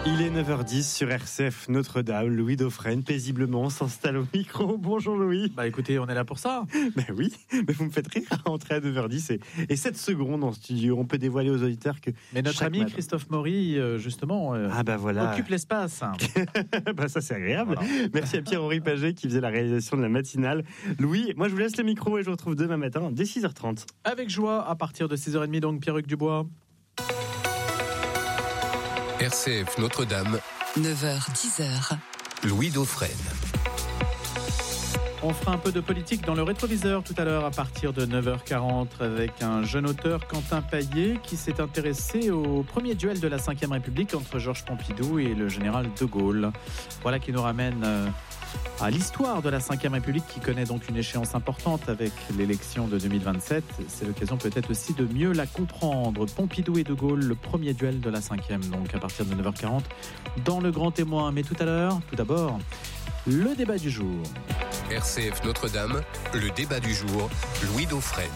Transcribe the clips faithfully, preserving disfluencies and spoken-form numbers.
Il est neuf heures dix sur R C F Notre-Dame. Louis Dauphren paisiblement s'installe au micro. Bonjour Louis. Bah écoutez, on est là pour ça. Ben oui, mais vous me faites rire à entrer à neuf heures dix et, et sept secondes en studio. On peut dévoiler aux auditeurs que... Mais notre ami matin, Christophe Maury, justement, ah bah voilà. occupe l'espace. Bah ça c'est agréable. Voilà. Merci à Pierre-Henri Paget qui faisait la réalisation de la matinale. Louis, moi je vous laisse le micro et je vous retrouve demain matin dès six heures trente. Avec joie, à partir de six heures trente, donc Pierre-Hugues Dubois. R C F Notre-Dame, neuf heures dix. Louis Dauphren. On fera un peu de politique dans le rétroviseur tout à l'heure à partir de neuf heures quarante avec un jeune auteur, Quentin Paillet, qui s'est intéressé au premier duel de la cinquième République entre Georges Pompidou et le général de Gaulle. Voilà qui nous ramène à l'histoire de la cinquième République qui connaît donc une échéance importante avec l'élection de deux mille vingt-sept. C'est l'occasion peut-être aussi de mieux la comprendre. Pompidou et de Gaulle, le premier duel de la cinquième, donc à partir de neuf heures quarante dans le Grand Témoin. Mais tout à l'heure, tout d'abord, le débat du jour. R C F Notre-Dame, le débat du jour, Louis Dauphren.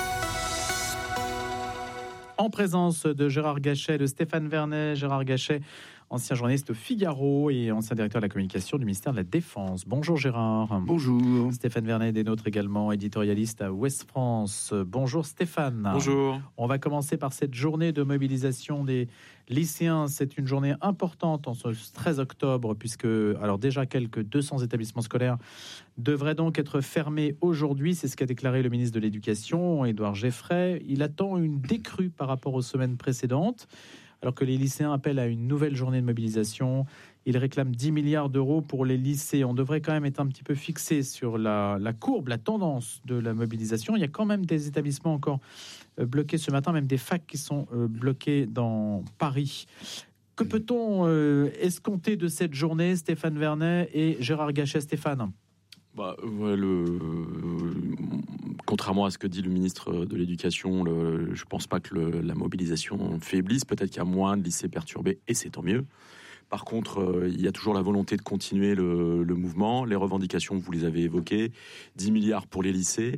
En présence de Gérard Gachet, de Stéphane Vernet. Gérard Gachet, ancien journaliste au Figaro et ancien directeur de la communication du ministère de la Défense. Bonjour Gérard. Bonjour. Stéphane Vernet, des nôtres également, éditorialiste à Ouest France. Bonjour Stéphane. Bonjour. On va commencer par cette journée de mobilisation des lycéens. C'est une journée importante en ce treize octobre, puisque alors déjà quelques deux cents établissements scolaires devraient donc être fermés aujourd'hui. C'est ce qu'a déclaré le ministre de l'Éducation, Édouard Geffray. Il attend une décrue par rapport aux semaines précédentes. Alors que les lycéens appellent à une nouvelle journée de mobilisation, ils réclament dix milliards d'euros pour les lycées. On devrait quand même être un petit peu fixé sur la, la courbe, la tendance de la mobilisation. Il y a quand même des établissements encore bloqués ce matin, même des facs qui sont bloqués dans Paris. Que peut-on euh, escompter de cette journée, Stéphane Vernet et Gérard Gachet? Stéphane. Bah, ouais, le, euh, contrairement à ce que dit le ministre de l'Éducation, le, je ne pense pas que le, la mobilisation faiblisse. Peut-être qu'il y a moins de lycées perturbés, et c'est tant mieux. Par contre, euh, il y a toujours la volonté de continuer le, le mouvement. Les revendications, vous les avez évoquées, dix milliards pour les lycées.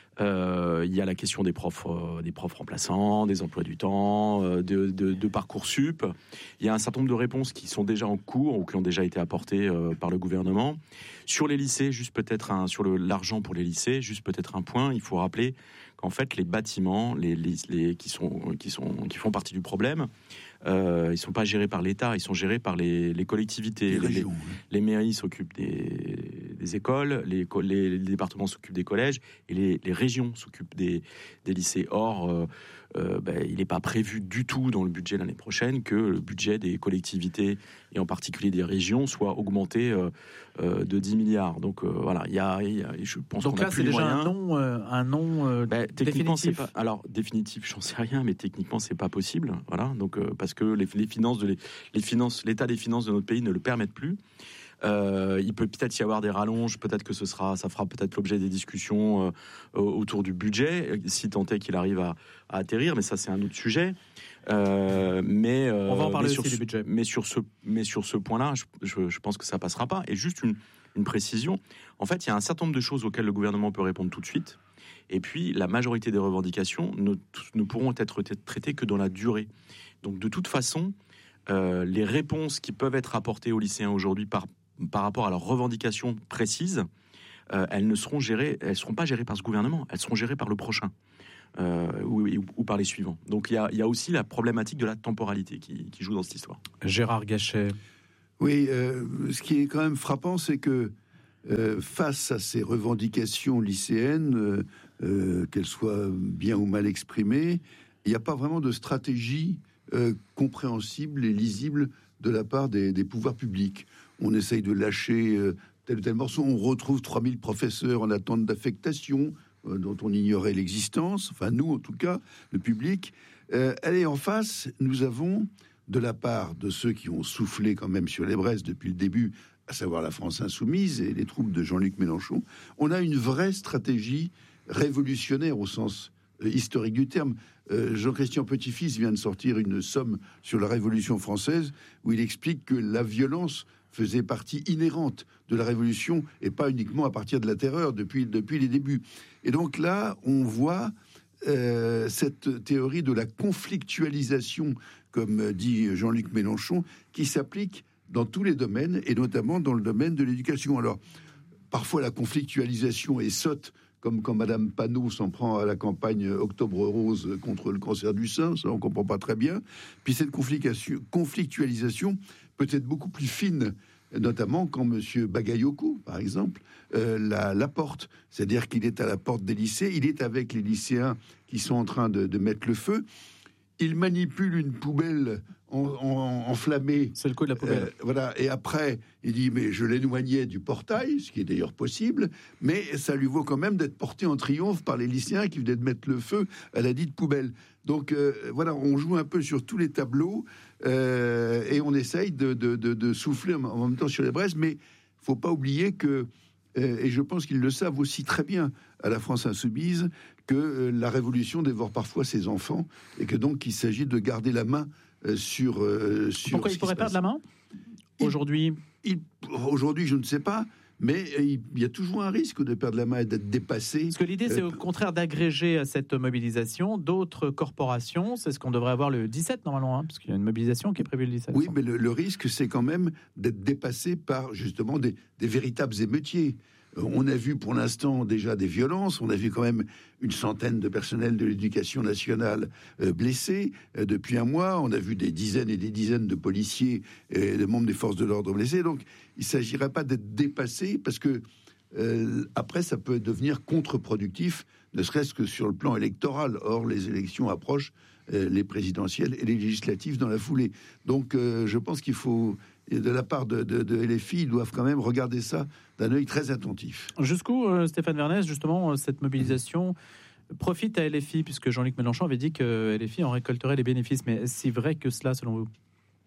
Euh, il y a la question des profs, euh, des profs remplaçants, des emplois du temps, euh, de, de, de Parcoursup. Il y a un certain nombre de réponses qui sont déjà en cours ou qui ont déjà été apportées euh, par le gouvernement. Sur les lycées, juste peut-être un, sur le, l'argent pour les lycées, juste peut-être un point. Il faut rappeler qu'en fait, les bâtiments, les, les, les qui sont, qui sont, qui font partie du problème, euh, ils sont pas gérés par l'État, ils sont gérés par les, les collectivités. Les, régions, les, oui. les mairies s'occupent des, des écoles, les, les, les départements s'occupent des collèges et les, les régions s'occupent des, des lycées. Or, euh, euh, ben, il n'est pas prévu du tout dans le budget l'année prochaine que le budget des collectivités et en particulier des régions soit augmenté euh, euh, de dix milliards. Donc euh, voilà, il y a, y a, je pense Donc qu'on là, a c'est plus les déjà moyens. un nom, euh, un nom euh, ben, techniquement, définitif. C'est pas, alors définitif, j'en sais rien, mais techniquement, c'est pas possible. Voilà, donc euh, parce que les, les finances de les, les finances, l'état des finances de notre pays ne le permettent plus. Euh, il peut peut-être y avoir des rallonges, peut-être que ce sera, ça fera peut-être l'objet des discussions euh, autour du budget, si tant est qu'il arrive à, à atterrir, mais ça c'est un autre sujet. Euh, mais euh, on va en parler mais aussi sur, du budget. Mais sur ce, mais sur ce point-là, je, je, je pense que ça passera pas. Et juste une, une précision. En fait, il y a un certain nombre de choses auxquelles le gouvernement peut répondre tout de suite. Et puis, la majorité des revendications ne, ne pourront être traitées que dans la durée. Donc, de toute façon, euh, les réponses qui peuvent être apportées aux lycéens aujourd'hui par par rapport à leurs revendications précises, euh, elles ne seront gérées, elles seront pas gérées par ce gouvernement, elles seront gérées par le prochain euh, ou, ou, ou par les suivants. Donc il y a, y a aussi la problématique de la temporalité qui, qui joue dans cette histoire. Gérard Gachet. Oui, euh, ce qui est quand même frappant, c'est que euh, face à ces revendications lycéennes, euh, euh, qu'elles soient bien ou mal exprimées, il n'y a pas vraiment de stratégie euh, compréhensible et lisible de la part des, des pouvoirs publics. On essaye de lâcher euh, tel ou tel morceau, on retrouve trois mille professeurs en attente d'affectation, euh, dont on ignorait l'existence, enfin nous en tout cas, le public. Euh, allez, en face, nous avons, de la part de ceux qui ont soufflé quand même sur les braises depuis le début, à savoir la France insoumise et les troupes de Jean-Luc Mélenchon, on a une vraie stratégie révolutionnaire au sens euh, historique du terme. Euh, Jean-Christian Petit-Fils vient de sortir une somme sur la Révolution française où il explique que la violence faisait partie inhérente de la Révolution et pas uniquement à partir de la terreur depuis, depuis les débuts. Et donc là, on voit euh, cette théorie de la conflictualisation comme dit Jean-Luc Mélenchon, qui s'applique dans tous les domaines, et notamment dans le domaine de l'éducation. Alors, parfois la conflictualisation est sotte, comme quand Madame Panot s'en prend à la campagne Octobre Rose contre le cancer du sein, ça on comprend pas très bien. Puis cette conflictualisation peut être beaucoup plus fine, notamment quand Monsieur Bagayoko, par exemple, euh, la, la porte. C'est-à-dire qu'il est à la porte des lycées, il est avec les lycéens qui sont en train de, de mettre le feu. Il manipule une poubelle en, en, enflammée. C'est le coup de la poubelle. Euh, voilà. Et après, il dit, mais je l'éloignais du portail, ce qui est d'ailleurs possible, mais ça lui vaut quand même d'être porté en triomphe par les lycéens qui venaient de mettre le feu à la dite poubelle. Donc euh, voilà, on joue un peu sur tous les tableaux euh, et on essaye de, de, de, de souffler en même temps sur les braises, mais il faut pas oublier que, euh, et je pense qu'ils le savent aussi très bien à la France Insoumise, que euh, la révolution dévore parfois ses enfants et que donc il s'agit de garder la main euh, sur, euh, sur... Pourquoi il pourrait perdre la main aujourd'hui? il, Aujourd'hui, je ne sais pas. Mais il y a toujours un risque de perdre la main et d'être dépassé. Parce que l'idée, c'est au contraire d'agréger à cette mobilisation d'autres corporations. C'est ce qu'on devrait avoir le dix-sept, normalement, hein, parce qu'il y a une mobilisation qui est prévue le dix-sept. Oui, mais le, le risque, c'est quand même d'être dépassé par, justement, des, des véritables émeutiers. On a vu pour l'instant déjà des violences, on a vu quand même une centaine de personnels de l'éducation nationale euh, blessés euh, depuis un mois, on a vu des dizaines et des dizaines de policiers et de membres des forces de l'ordre blessés, donc il ne s'agirait pas d'être dépassé parce que euh, après ça peut devenir contre-productif, ne serait-ce que sur le plan électoral. Or les élections approchent, euh, les présidentielles et les législatives dans la foulée. Donc euh, je pense qu'il faut... Et de la part de, de, de L F I, ils doivent quand même regarder ça d'un œil très attentif. Jusqu'où, euh, Stéphane Vernès, justement, cette mobilisation profite à L F I, puisque Jean-Luc Mélenchon avait dit que L F I en récolterait les bénéfices. Mais est-ce si vrai que cela, selon vous?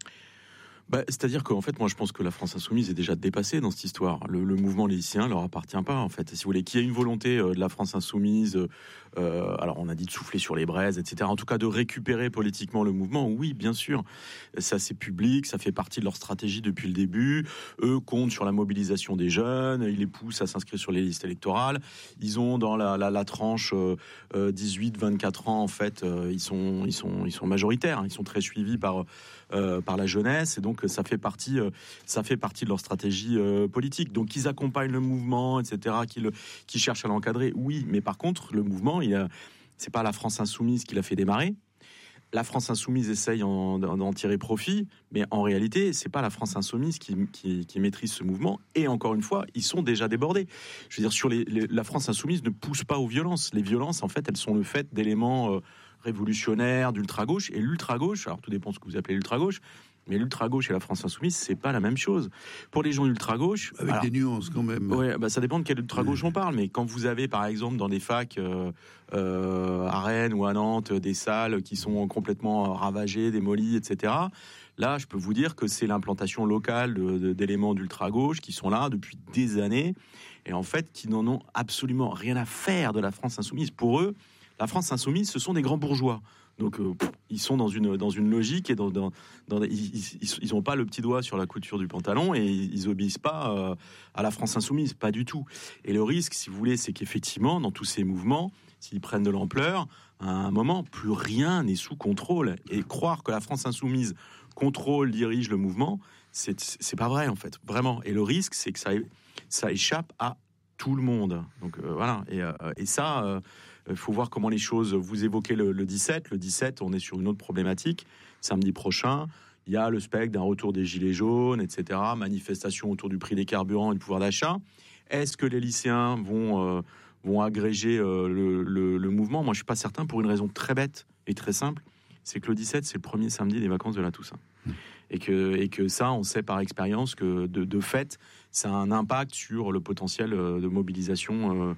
Bah, c'est-à-dire qu'en fait, moi, je pense que la France Insoumise est déjà dépassée dans cette histoire. Le, le mouvement lycéen leur appartient pas, en fait. Et si vous voulez, qu'il y ait une volonté euh, de la France Insoumise, euh, alors on a dit de souffler sur les braises, et cetera. En tout cas, de récupérer politiquement le mouvement, oui, bien sûr. Ça, c'est public, ça fait partie de leur stratégie depuis le début. Eux comptent sur la mobilisation des jeunes, ils les poussent à s'inscrire sur les listes électorales. Ils ont dans la, la, la tranche euh, dix-huit vingt-quatre ans, en fait, euh, ils sont, ils sont, ils sont majoritaires. Hein, ils sont très suivis par Euh, par la jeunesse, et donc ça fait partie, euh, ça fait partie de leur stratégie euh, politique. Donc ils accompagnent le mouvement, et cetera, qu'ils qui cherchent à l'encadrer, oui, mais par contre, le mouvement, il a, c'est pas la France Insoumise qui l'a fait démarrer. La France Insoumise essaye en, d'en tirer profit, mais en réalité, c'est pas la France Insoumise qui, qui, qui maîtrise ce mouvement. Et encore une fois, ils sont déjà débordés. Je veux dire, sur les, les, la France Insoumise ne pousse pas aux violences. Les violences, en fait, elles sont le fait d'éléments euh, révolutionnaire, d'ultra-gauche, et l'ultra-gauche, alors tout dépend de ce que vous appelez l'ultra-gauche, mais l'ultra-gauche et la France Insoumise, c'est pas la même chose. Pour les gens ultra-gauche... Avec alors, des nuances quand même. Ouais, bah ça dépend de quelle ultra-gauche on parle, mais quand vous avez par exemple dans des facs euh, euh, à Rennes ou à Nantes, des salles qui sont complètement ravagées, démolies, et cetera, là, je peux vous dire que c'est l'implantation locale de, de, d'éléments d'ultra-gauche qui sont là depuis des années, et en fait, qui n'en ont absolument rien à faire de la France Insoumise. Pour eux, la France Insoumise, ce sont des grands bourgeois. Donc, euh, pff, ils sont dans une, dans une logique et dans, dans, dans, ils n'ont pas le petit doigt sur la couture du pantalon et ils obéissent pas euh, à la France Insoumise, pas du tout. Et le risque, si vous voulez, c'est qu'effectivement, dans tous ces mouvements, s'ils prennent de l'ampleur, à un moment, plus rien n'est sous contrôle. Et croire que la France Insoumise contrôle, dirige le mouvement, c'est, c'est pas vrai, en fait, vraiment. Et le risque, c'est que ça, ça échappe à tout le monde. Donc, euh, voilà. Et, euh, et ça... Euh, il faut voir comment les choses... Vous évoquez le, le dix-sept. Le dix-sept, on est sur une autre problématique. Samedi prochain, il y a le spectre d'un retour des gilets jaunes, et cetera. Manifestation autour du prix des carburants et du pouvoir d'achat. Est-ce que les lycéens vont, euh, vont agréger euh, le, le, le mouvement? Moi, je ne suis pas certain, pour une raison très bête et très simple. C'est que le dix-sept, c'est le premier samedi des vacances de la Toussaint. Et que, et que ça, on sait par expérience que, de, de fait, ça a un impact sur le potentiel de mobilisation euh,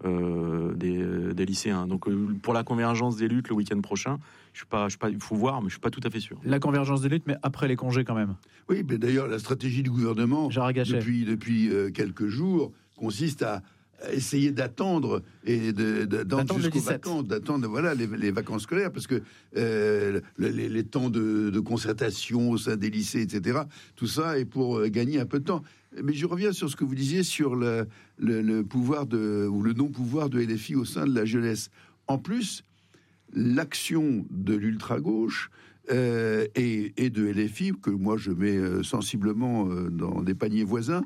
euh, des, des lycéens. Donc, euh, pour la convergence des luttes le week-end prochain, je suis pas, je suis pas, il faut voir, mais je suis pas tout à fait sûr. La convergence des luttes, mais après les congés quand même. Oui, mais d'ailleurs, la stratégie du gouvernement depuis, depuis euh, quelques jours consiste à essayer d'attendre et de, de, d'attendre jusqu'aux vacances, d'attendre voilà les, les vacances scolaires, parce que euh, les, les temps de, de concertation au sein des lycées, et cetera. Tout ça est pour euh, gagner un peu de temps. Mais je reviens sur ce que vous disiez sur le, le, le pouvoir de ou le non-pouvoir de L F I au sein de la jeunesse. En plus, l'action de l'ultra-gauche euh, et, et de L F I, que moi je mets euh, sensiblement euh, dans des paniers voisins,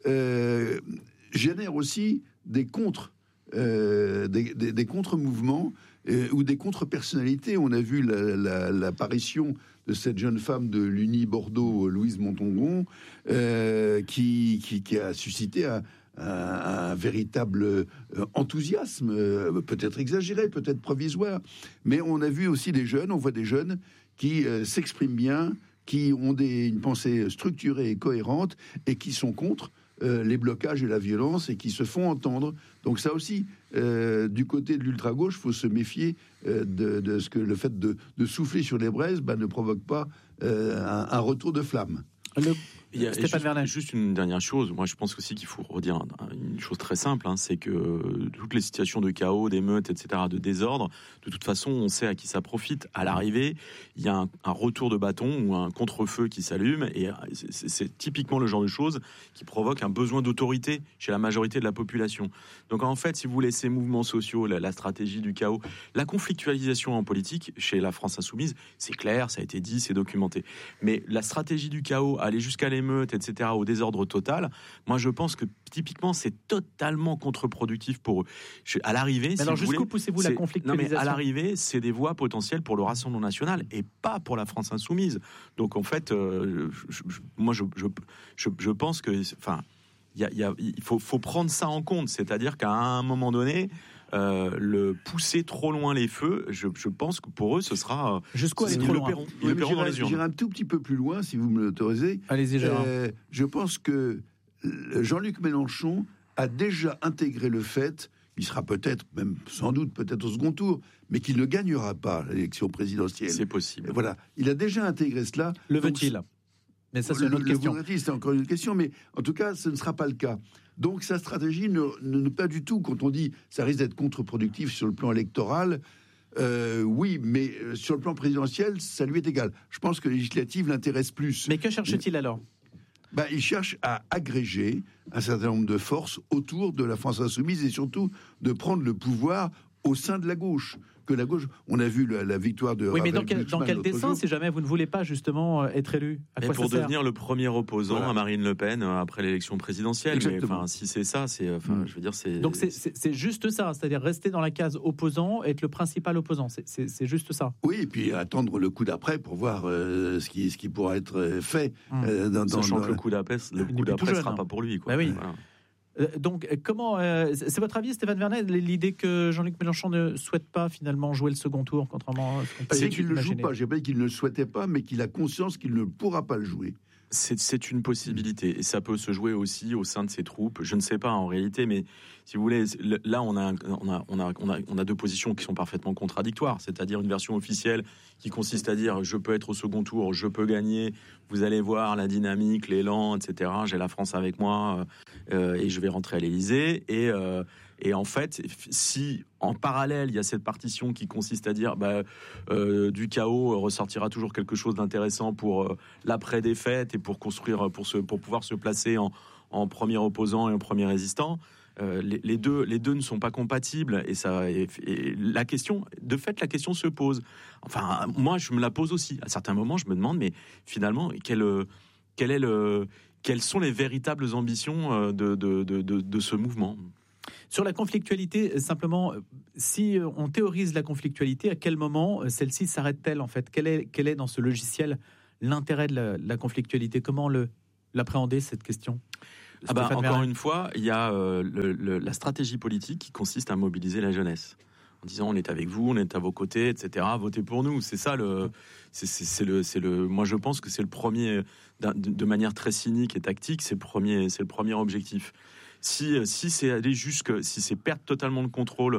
euh, génèrent aussi des contre, euh, des, des, des contre-mouvements euh, ou des contre-personnalités. On a vu la, la, l'apparition de cette jeune femme de l'Uni Bordeaux, Louise Montongon, euh, qui, qui, qui a suscité un, un, un véritable enthousiasme, euh, peut-être exagéré, peut-être provisoire. Mais on a vu aussi des jeunes, on voit des jeunes qui euh, s'expriment bien, qui ont des, une pensée structurée et cohérente, et qui sont contre euh, les blocages et la violence, et qui se font entendre. Donc ça aussi, euh, du côté de l'ultra-gauche, il faut se méfier euh, de, de ce que le fait de, de souffler sur les braises bah, ne provoque pas euh, un, un retour de flamme. Le... Il y a juste, juste une dernière chose. Moi, je pense aussi qu'il faut redire une chose très simple, hein, c'est que toutes les situations de chaos, d'émeutes, et cetera, de désordre, de toute façon, on sait à qui ça profite. À l'arrivée, il y a un, un retour de bâton ou un contre-feu qui s'allume, et c'est, c'est typiquement le genre de choses qui provoque un besoin d'autorité chez la majorité de la population. Donc, en fait, si vous voulez, ces mouvements sociaux, la, la stratégie du chaos, la conflictualisation en politique chez la France insoumise, c'est clair, ça a été dit, c'est documenté. Mais la stratégie du chaos, aller jusqu'à les et cetera, au désordre total, moi je pense que typiquement c'est totalement contre-productif pour eux. À l'arrivée, mais si alors vous jusqu'où voulez, poussez-vous la conflictualisation ? Non mais à l'arrivée, c'est des voies potentielles pour le Rassemblement national et pas pour la France insoumise. Donc en fait, euh, je, je, moi je, je, je, je pense que, enfin, il y a, il faut, faut prendre ça en compte, c'est-à-dire qu'à un moment donné, Euh, le pousser trop loin les feux, je, je pense que pour eux, ce sera... Jusqu'où aller trop loin ? Ils le paieront dans les urnes. J'irai un tout petit peu plus loin, si vous me l'autorisez. Allez-y, Gérard. Euh, je pense que Jean-Luc Mélenchon a déjà intégré le fait, il sera peut-être, même sans doute, peut-être au second tour, mais qu'il ne gagnera pas l'élection présidentielle. C'est possible. Et voilà, il a déjà intégré cela. Le veut-il ? Mais ça, c'est une autre le, question. Le c'est encore une question, mais en tout cas, ce ne sera pas le cas. Donc, sa stratégie ne, ne, ne pas du tout. Quand on dit ça risque d'être contre-productif sur le plan électoral, euh, oui, mais sur le plan présidentiel, ça lui est égal. Je pense que les législatives l'intéressent plus. Mais que cherche-t-il alors ? Ben, il cherche à agréger un certain nombre de forces autour de la France insoumise et surtout de prendre le pouvoir au sein de la gauche. Que la gauche, on a vu la, la victoire de. Oui, mais Raphaël dans quel, dans quel dessin, jour. si jamais vous ne voulez pas justement être élu, à quoi pour ça devenir sert ? le premier opposant voilà. à Marine Le Pen après l'élection présidentielle. Exactement. Mais enfin, si c'est ça, c'est, enfin, mmh. je veux dire, c'est. Donc c'est, c'est, c'est juste ça, c'est-à-dire rester dans la case opposant, être le principal opposant. C'est, c'est, c'est juste ça. Oui, et puis attendre le coup d'après pour voir euh, ce qui, ce qui pourra être fait. Mmh. Euh, dans, Sachant dans, que le coup d'après, le coup d'après ne sera hein. pas pour lui. Quoi. Bah oui. Voilà. Euh, donc, comment euh, c'est votre avis, Stéphane Vernet, l'idée que Jean-Luc Mélenchon ne souhaite pas finalement jouer le second tour, contrairement à ce qu'on peut imaginer. C'est qu'il ne le joue imaginer. pas. J'ai pas dit qu'il ne le souhaitait pas, mais qu'il a conscience qu'il ne pourra pas le jouer. C'est, c'est une possibilité et ça peut se jouer aussi au sein de ses troupes. Je ne sais pas en réalité, mais si vous voulez, là on a, on a, on a, on a, on a deux positions qui sont parfaitement contradictoires. C'est-à-dire une version officielle qui consiste à dire je peux être au second tour, je peux gagner. Vous allez voir la dynamique, l'élan, et cetera. J'ai la France avec moi euh, et je vais rentrer à l'Élysée. Et euh, Et en fait, si en parallèle, il y a cette partition qui consiste à dire bah, euh, du chaos ressortira toujours quelque chose d'intéressant pour euh, l'après-défaite et pour construire, pour, se, pour pouvoir se placer en, en premier opposant et en premier résistant, euh, les, les, deux, les deux ne sont pas compatibles. Et, ça, et, et la question, de fait, la question se pose. Enfin, moi, je me la pose aussi. À certains moments, je me demande, mais finalement, quel, quel est le, quelles sont les véritables ambitions de, de, de, de, de ce mouvement ? Sur la conflictualité, simplement, si on théorise la conflictualité, à quel moment celle-ci s'arrête-t-elle en fait ? Quel est, quel est dans ce logiciel l'intérêt de la, la conflictualité ? Comment le, l'appréhender cette question ? ah bah, Encore une fois, il y a euh, le, le, la stratégie politique qui consiste à mobiliser la jeunesse. En disant on est avec vous, on est à vos côtés, et cetera. Votez pour nous. C'est ça le, c'est, c'est, c'est le, c'est le. Moi, je pense que c'est le premier, de, de manière très cynique et tactique, c'est le premier, c'est le premier objectif. Si, si c'est aller jusque, si c'est perdre totalement le contrôle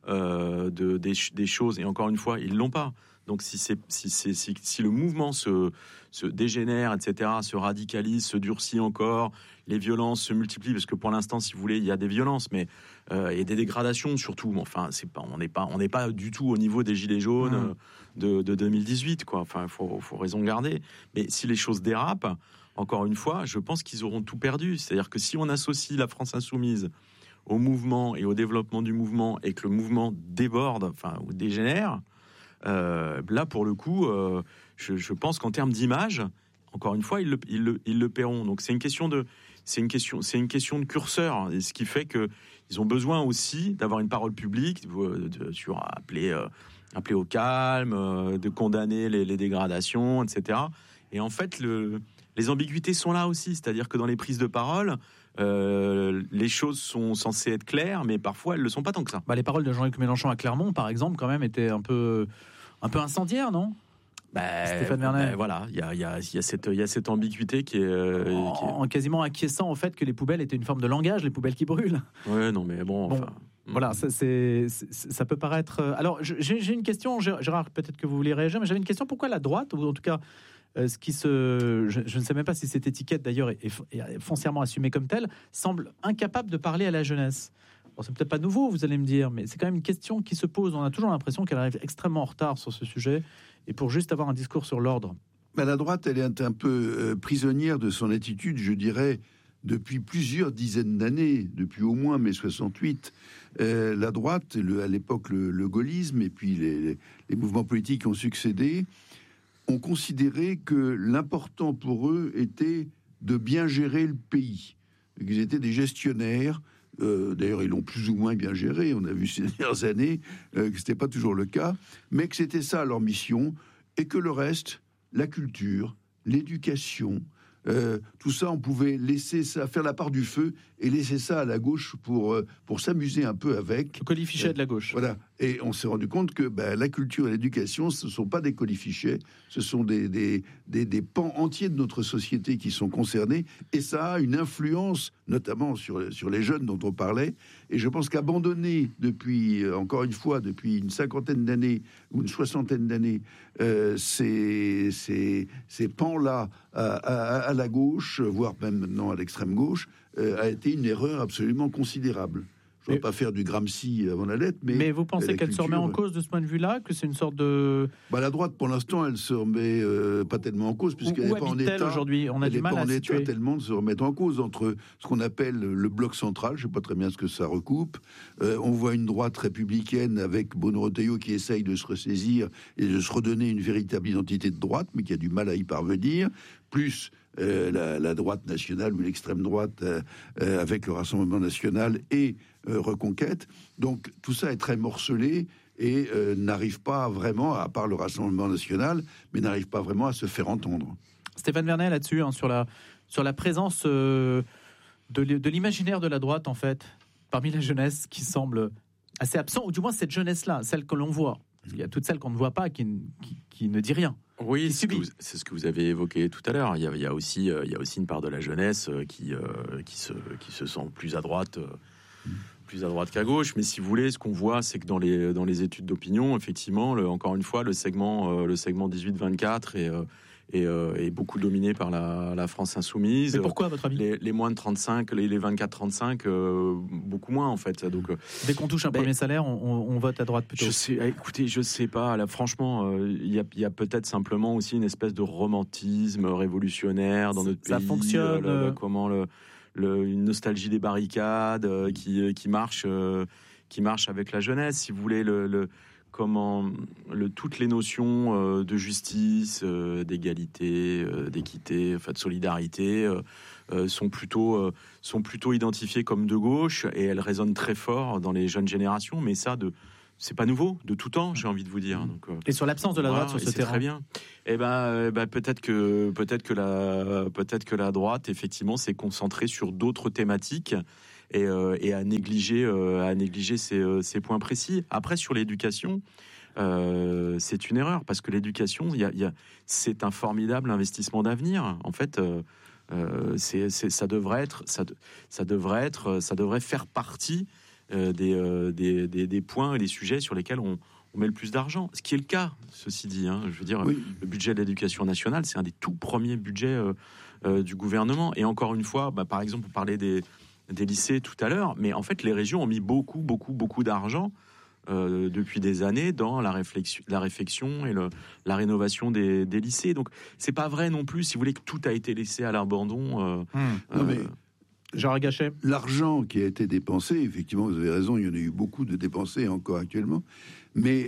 euh, de, des, des choses, et encore une fois, ils l'ont pas. Donc si, c'est, si, c'est, si, si le mouvement se, se dégénère, et cetera, se radicalise, se durcit encore, les violences se multiplient, parce que pour l'instant, si vous voulez, il y a des violences, mais euh, il y a des dégradations surtout. Enfin, c'est pas, on n'est pas, on n'est pas du tout au niveau des gilets jaunes mmh. de, de deux mille dix-huit, quoi. Enfin, il faut, faut raison garder. Mais si les choses dérapent, encore une fois, je pense qu'ils auront tout perdu. C'est-à-dire que si on associe la France insoumise au mouvement et au développement du mouvement et que le mouvement déborde, enfin, ou dégénère, euh, là, pour le coup, euh, je, je pense qu'en termes d'image, encore une fois, ils le, ils le, ils le paieront. Donc c'est une question de, c'est une question, c'est une question de curseur, et ce qui fait que ils ont besoin aussi d'avoir une parole publique, de, de, sur appeler, euh, appeler au calme, euh, de condamner les, les dégradations, et cetera. Et en fait, le, les ambiguïtés sont là aussi, c'est-à-dire que dans les prises de parole, euh, les choses sont censées être claires, mais parfois elles le sont pas tant que ça. Bah, les paroles de Jean-Luc Mélenchon à Clermont, par exemple, quand même, étaient un peu, un peu incendiaires, non ? Bah, Stéphane Vernet. Bah, voilà, il y a, y, a, y, a cette, y a cette ambiguïté qui est, euh, en, qui est... en quasiment acquiesçant au fait que les poubelles étaient une forme de langage, les poubelles qui brûlent. Ouais, non, mais bon, bon enfin... Voilà, ça, c'est, c'est, ça peut paraître... Alors, j'ai, j'ai une question, Gérard, peut-être que vous voulez réagir, mais j'avais une question. Pourquoi la droite, ou en tout cas, euh, ce qui se... Je, je ne sais même pas si cette étiquette, d'ailleurs, est, est foncièrement assumée comme telle, semble incapable de parler à la jeunesse. Bon, c'est peut-être pas nouveau, vous allez me dire, mais c'est quand même une question qui se pose. On a toujours l'impression qu'elle arrive extrêmement en retard sur ce sujet, et pour juste avoir un discours sur l'ordre. Ben, la droite, elle est un peu euh, prisonnière de son attitude, je dirais, depuis plusieurs dizaines d'années, depuis au moins mai soixante-huit. Euh, la droite, le, à l'époque le, le gaullisme, et puis les, les mouvements politiques qui ont succédé, ont considéré que l'important pour eux était de bien gérer le pays. Ils étaient des gestionnaires. Euh, d'ailleurs, ils l'ont plus ou moins bien géré. On a vu ces dernières années euh, que c'était pas toujours le cas, mais que c'était ça leur mission, et que le reste, la culture, l'éducation, euh, tout ça, on pouvait laisser ça, faire la part du feu et laisser ça à la gauche pour euh, pour s'amuser un peu avec. Le colifichet euh, de la gauche. Voilà. Et on s'est rendu compte que ben, la culture et l'éducation, ce ne sont pas des colifichets, ce sont des, des, des, des pans entiers de notre société qui sont concernés, et ça a une influence, notamment sur, sur les jeunes dont on parlait. Et je pense qu'abandonner depuis, encore une fois, depuis une cinquantaine d'années ou une soixantaine d'années, euh, ces, ces, ces pans-là à, à, à la gauche, voire même maintenant à l'extrême gauche, euh, a été une erreur absolument considérable. Je ne vais pas faire du Gramsci avant la lettre, mais... Mais vous pensez qu'elle culture... se remet en cause de ce point de vue-là, que c'est une sorte de... Bah, la droite, pour l'instant, elle se remet euh, pas tellement en cause, puisqu'elle n'est pas en état... aujourd'hui ? On a elle du mal pas à en situer. état tellement de se remettre en cause entre ce qu'on appelle le bloc central, je ne sais pas très bien ce que ça recoupe. Euh, on voit une droite républicaine avec Bruno Retailleau qui essaye de se ressaisir et de se redonner une véritable identité de droite, mais qui a du mal à y parvenir. Plus... Euh, la, la droite nationale ou l'extrême droite euh, euh, avec le Rassemblement national et euh, Reconquête. Donc tout ça est très morcelé et euh, n'arrive pas vraiment, à part le Rassemblement national, mais n'arrive pas vraiment à se faire entendre. Stéphane Vernet, là-dessus, hein, sur, la, sur la présence euh, de, de l'imaginaire de la droite, en fait, parmi la jeunesse qui semble assez absent, ou du moins cette jeunesse-là, celle que l'on voit. Il y a toutes celles qu'on ne voit pas qui, qui, qui ne dit rien. Oui, c'est ce, vous, c'est ce que vous avez évoqué tout à l'heure. Il y a, il y a, aussi, euh, il y a aussi une part de la jeunesse qui, euh, qui, se, qui se sent plus à droite, euh, plus à droite qu'à gauche. Mais si vous voulez, ce qu'on voit, c'est que dans les, dans les études d'opinion, effectivement, le, encore une fois, le segment, euh, le segment dix-huit vingt-quatre est, euh, est, euh, est beaucoup dominé par la, la France insoumise. Mais pourquoi, à votre avis ? les, les moins de trente-cinq, les, les vingt-quatre trente-cinq, euh, beaucoup moins, en fait. Donc, euh, dès qu'on touche un ben, premier salaire, on, on, on vote à droite plutôt. Je sais, écoutez, je sais pas. Là, franchement, il euh, y a, a peut-être simplement aussi une espèce de romantisme révolutionnaire dans notre ça pays. Ça fonctionne. Le, le, comment le, le, une nostalgie des barricades euh, qui, qui marche, euh, qui marche avec la jeunesse. Si vous voulez, le, le comment le, toutes les notions euh, de justice, euh, d'égalité, euh, d'équité, enfin de solidarité. Euh, Euh, sont plutôt euh, sont plutôt identifiées comme de gauche, et elles résonnent très fort dans les jeunes générations. Mais ça, de c'est pas nouveau, de tout temps, j'ai envie de vous dire. Donc, euh, et sur l'absence de la droite voilà, sur ce terrain, très bien. Et ben, euh, ben peut-être que peut-être que la peut-être que la droite effectivement s'est concentrée sur d'autres thématiques et, euh, et à négliger euh, à négliger ces, euh, ces points précis. Après, sur l'éducation. Euh, c'est une erreur, parce que l'éducation, il y a, il y a, c'est un formidable investissement d'avenir. En fait, euh, euh, c'est, c'est, ça devrait être, ça, ça devrait être, ça devrait faire partie euh, des, euh, des, des, des points et des sujets sur lesquels on, on met le plus d'argent. Ce qui est le cas, ceci dit. Hein, je veux dire, oui. Le budget de l'éducation nationale, c'est un des tout premiers budgets euh, euh, du gouvernement. Et encore une fois, bah, par exemple, on parlait des, des lycées tout à l'heure, mais en fait, les régions ont mis beaucoup, beaucoup, beaucoup d'argent. Euh, depuis des années dans la réflexion, la réflexion et le, la rénovation des, des lycées. Donc c'est pas vrai non plus, si vous voulez, que tout a été laissé à l'abandon. Euh, mmh. Non, mais Gérard Gachet. L'argent qui a été dépensé, effectivement, vous avez raison, il y en a eu beaucoup de dépensés encore actuellement, mais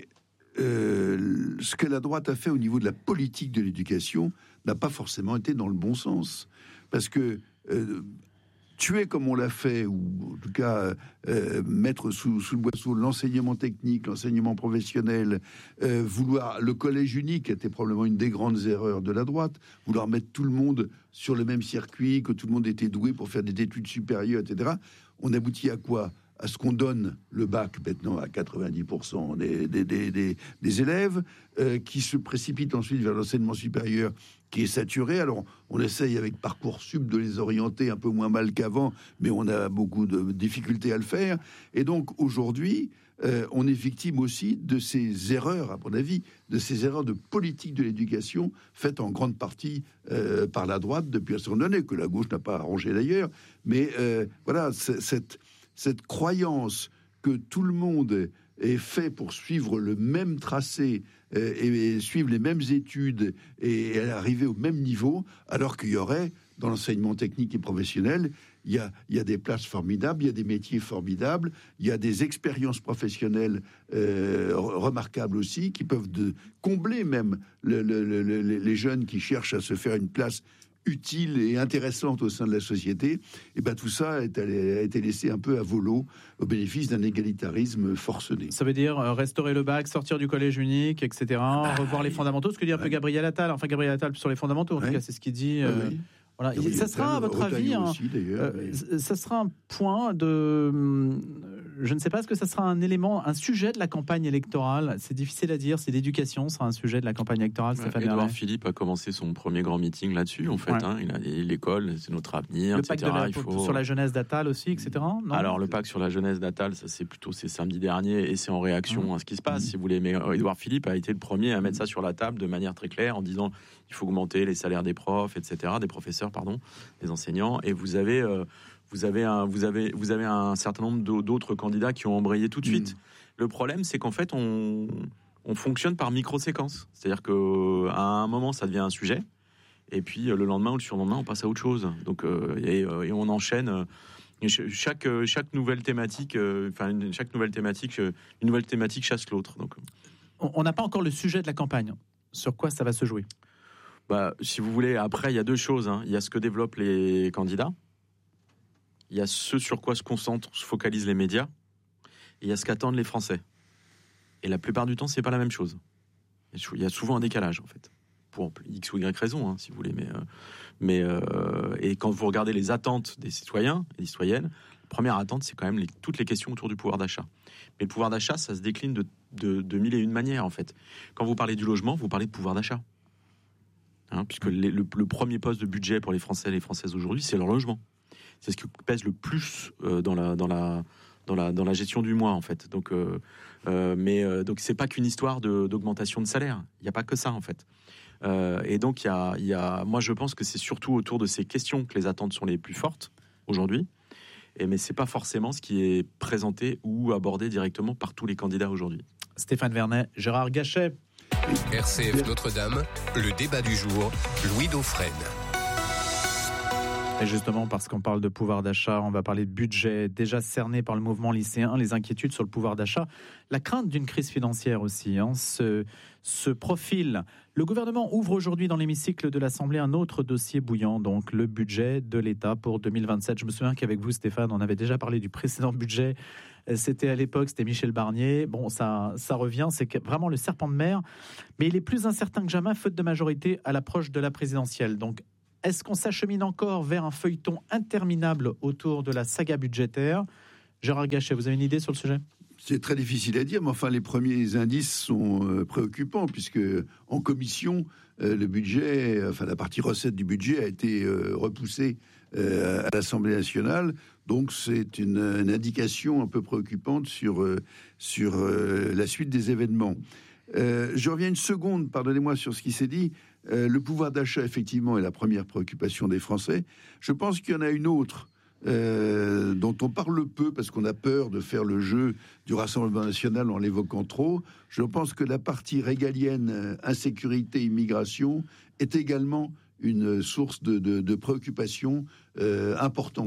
euh, ce que la droite a fait au niveau de la politique de l'éducation n'a pas forcément été dans le bon sens. Parce que euh, tuer comme on l'a fait, ou en tout cas euh, mettre sous, sous le boisseau l'enseignement technique, l'enseignement professionnel, euh, vouloir le collège unique était probablement une des grandes erreurs de la droite, vouloir mettre tout le monde sur le même circuit, que tout le monde était doué pour faire des études supérieures, et cetera. On aboutit à quoi ? À ce qu'on donne le bac maintenant à quatre-vingt-dix pour cent des, des, des, des, des élèves, euh, qui se précipitent ensuite vers l'enseignement supérieur qui est saturé. Alors on essaye avec Parcoursup de les orienter un peu moins mal qu'avant, mais on a beaucoup de difficultés à le faire. Et donc aujourd'hui, euh, on est victime aussi de ces erreurs, à mon avis, de ces erreurs de politique de l'éducation faites en grande partie euh, par la droite depuis un certain donné, que la gauche n'a pas arrangé d'ailleurs. Mais euh, voilà, cette... cette croyance que tout le monde est fait pour suivre le même tracé euh, et, et suivre les mêmes études et, et arriver au même niveau, alors qu'il y aurait, dans l'enseignement technique et professionnel, il y a, il y a des places formidables, il y a des métiers formidables, il y a des expériences professionnelles euh, remarquables aussi, qui peuvent de, combler même le, le, le, le, les jeunes qui cherchent à se faire une place utile et intéressante au sein de la société. Et ben tout ça a été laissé un peu à volo au bénéfice d'un égalitarisme forcené. Ça veut dire euh, restaurer le bac, sortir du collège unique, et cetera. Ah, revoir les fondamentaux, ce que dit un peu Gabriel Attal. Enfin, Gabriel Attal sur les fondamentaux, en ouais. tout cas, c'est ce qu'il dit. Euh, oui. Voilà. Et ça sera, à votre avis, un, aussi, euh, mais... ça sera un point de... Je ne sais pas, est-ce que ça sera un élément, un sujet de la campagne électorale ? C'est difficile à dire, c'est l'éducation, sera un sujet de la campagne électorale, ouais, Stéphane Édouard Philippe a commencé son premier grand meeting là-dessus, en fait. Ouais. Hein, il a dit l'école, c'est notre avenir, le et cetera. Pacte de la, il faut... sur la jeunesse d'Attal aussi, et cetera. Non Alors, le pacte sur la jeunesse d'Attal, ça c'est plutôt c'est samedi dernier, et c'est en réaction mmh. à ce qui se passe, mmh. si vous voulez. Mais Édouard Philippe a été le premier à mettre ça sur la table de manière très claire, en disant il faut augmenter les salaires des profs, et cetera, des professeurs, pardon, des enseignants. Et vous avez... Euh, Vous avez, un, vous, avez, vous avez un certain nombre d'autres candidats qui ont embrayé tout de suite. Mmh. Le problème, c'est qu'en fait, on, on fonctionne par micro-séquences. C'est-à-dire qu'à un moment, ça devient un sujet, et puis le lendemain ou le surlendemain, on passe à autre chose. Donc, euh, et, et on enchaîne. Chaque, chaque nouvelle thématique, enfin, chaque nouvelle thématique, une nouvelle thématique chasse l'autre. Donc, on n'a pas encore le sujet de la campagne. Sur quoi ça va se jouer ? Bah, si vous voulez, après, il y a deux choses. Hein. Il y a ce que développent les candidats. Il y a ce sur quoi se concentrent, se focalisent les médias, et il y a ce qu'attendent les Français. Et la plupart du temps, c'est pas la même chose. Il y a souvent un décalage, en fait, pour X ou Y raison, hein, si vous voulez. Mais, euh, mais euh, et quand vous regardez les attentes des citoyens et des citoyennes, la première attente, c'est quand même les, toutes les questions autour du pouvoir d'achat. Mais le pouvoir d'achat, ça se décline de, de, de mille et une manières, en fait. Quand vous parlez du logement, vous parlez de pouvoir d'achat. Hein, puisque les, le, le premier poste de budget pour les Français et les Françaises aujourd'hui, c'est leur logement. C'est ce qui pèse le plus euh, dans la dans la dans la dans la gestion du mois, en fait. Donc euh, euh, mais euh, donc c'est pas qu'une histoire de d'augmentation de salaire. Il y a pas que ça, en fait. Euh, et donc il y a il y a moi je pense que c'est surtout autour de ces questions que les attentes sont les plus fortes aujourd'hui. Et mais c'est pas forcément ce qui est présenté ou abordé directement par tous les candidats aujourd'hui. Stéphane Vernet, Gérard Gachet. R C F Notre-Dame, le débat du jour, Louis Dauphren. Et justement, parce qu'on parle de pouvoir d'achat, on va parler de budget déjà cerné par le mouvement lycéen, les inquiétudes sur le pouvoir d'achat, la crainte d'une crise financière aussi, hein, ce, ce profil. Le gouvernement ouvre aujourd'hui dans l'hémicycle de l'Assemblée un autre dossier bouillant, donc le budget de l'État pour deux mille vingt-sept. Je me souviens qu'avec vous, Stéphane, on avait déjà parlé du précédent budget. C'était à l'époque, c'était Michel Barnier. Bon, ça, ça revient, c'est vraiment le serpent de mer. Mais il est plus incertain que jamais, faute de majorité à l'approche de la présidentielle. Donc, est-ce qu'on s'achemine encore vers un feuilleton interminable autour de la saga budgétaire ? Gérard Gachet, vous avez une idée sur le sujet ? C'est très difficile à dire, mais enfin, les premiers indices sont euh, préoccupants, puisque en commission, euh, le budget, enfin, la partie recette du budget a été euh, repoussée euh, à l'Assemblée nationale. Donc, c'est une, une indication un peu préoccupante sur, euh, sur euh, la suite des événements. Euh, je reviens une seconde, pardonnez-moi, sur ce qui s'est dit. Euh, le pouvoir d'achat, effectivement, est la première préoccupation des Français. Je pense qu'il y en a une autre euh, dont on parle peu parce qu'on a peur de faire le jeu du Rassemblement national en l'évoquant trop. Je pense que la partie régalienne, euh, insécurité, immigration, est également une source de, de, de préoccupation euh, importante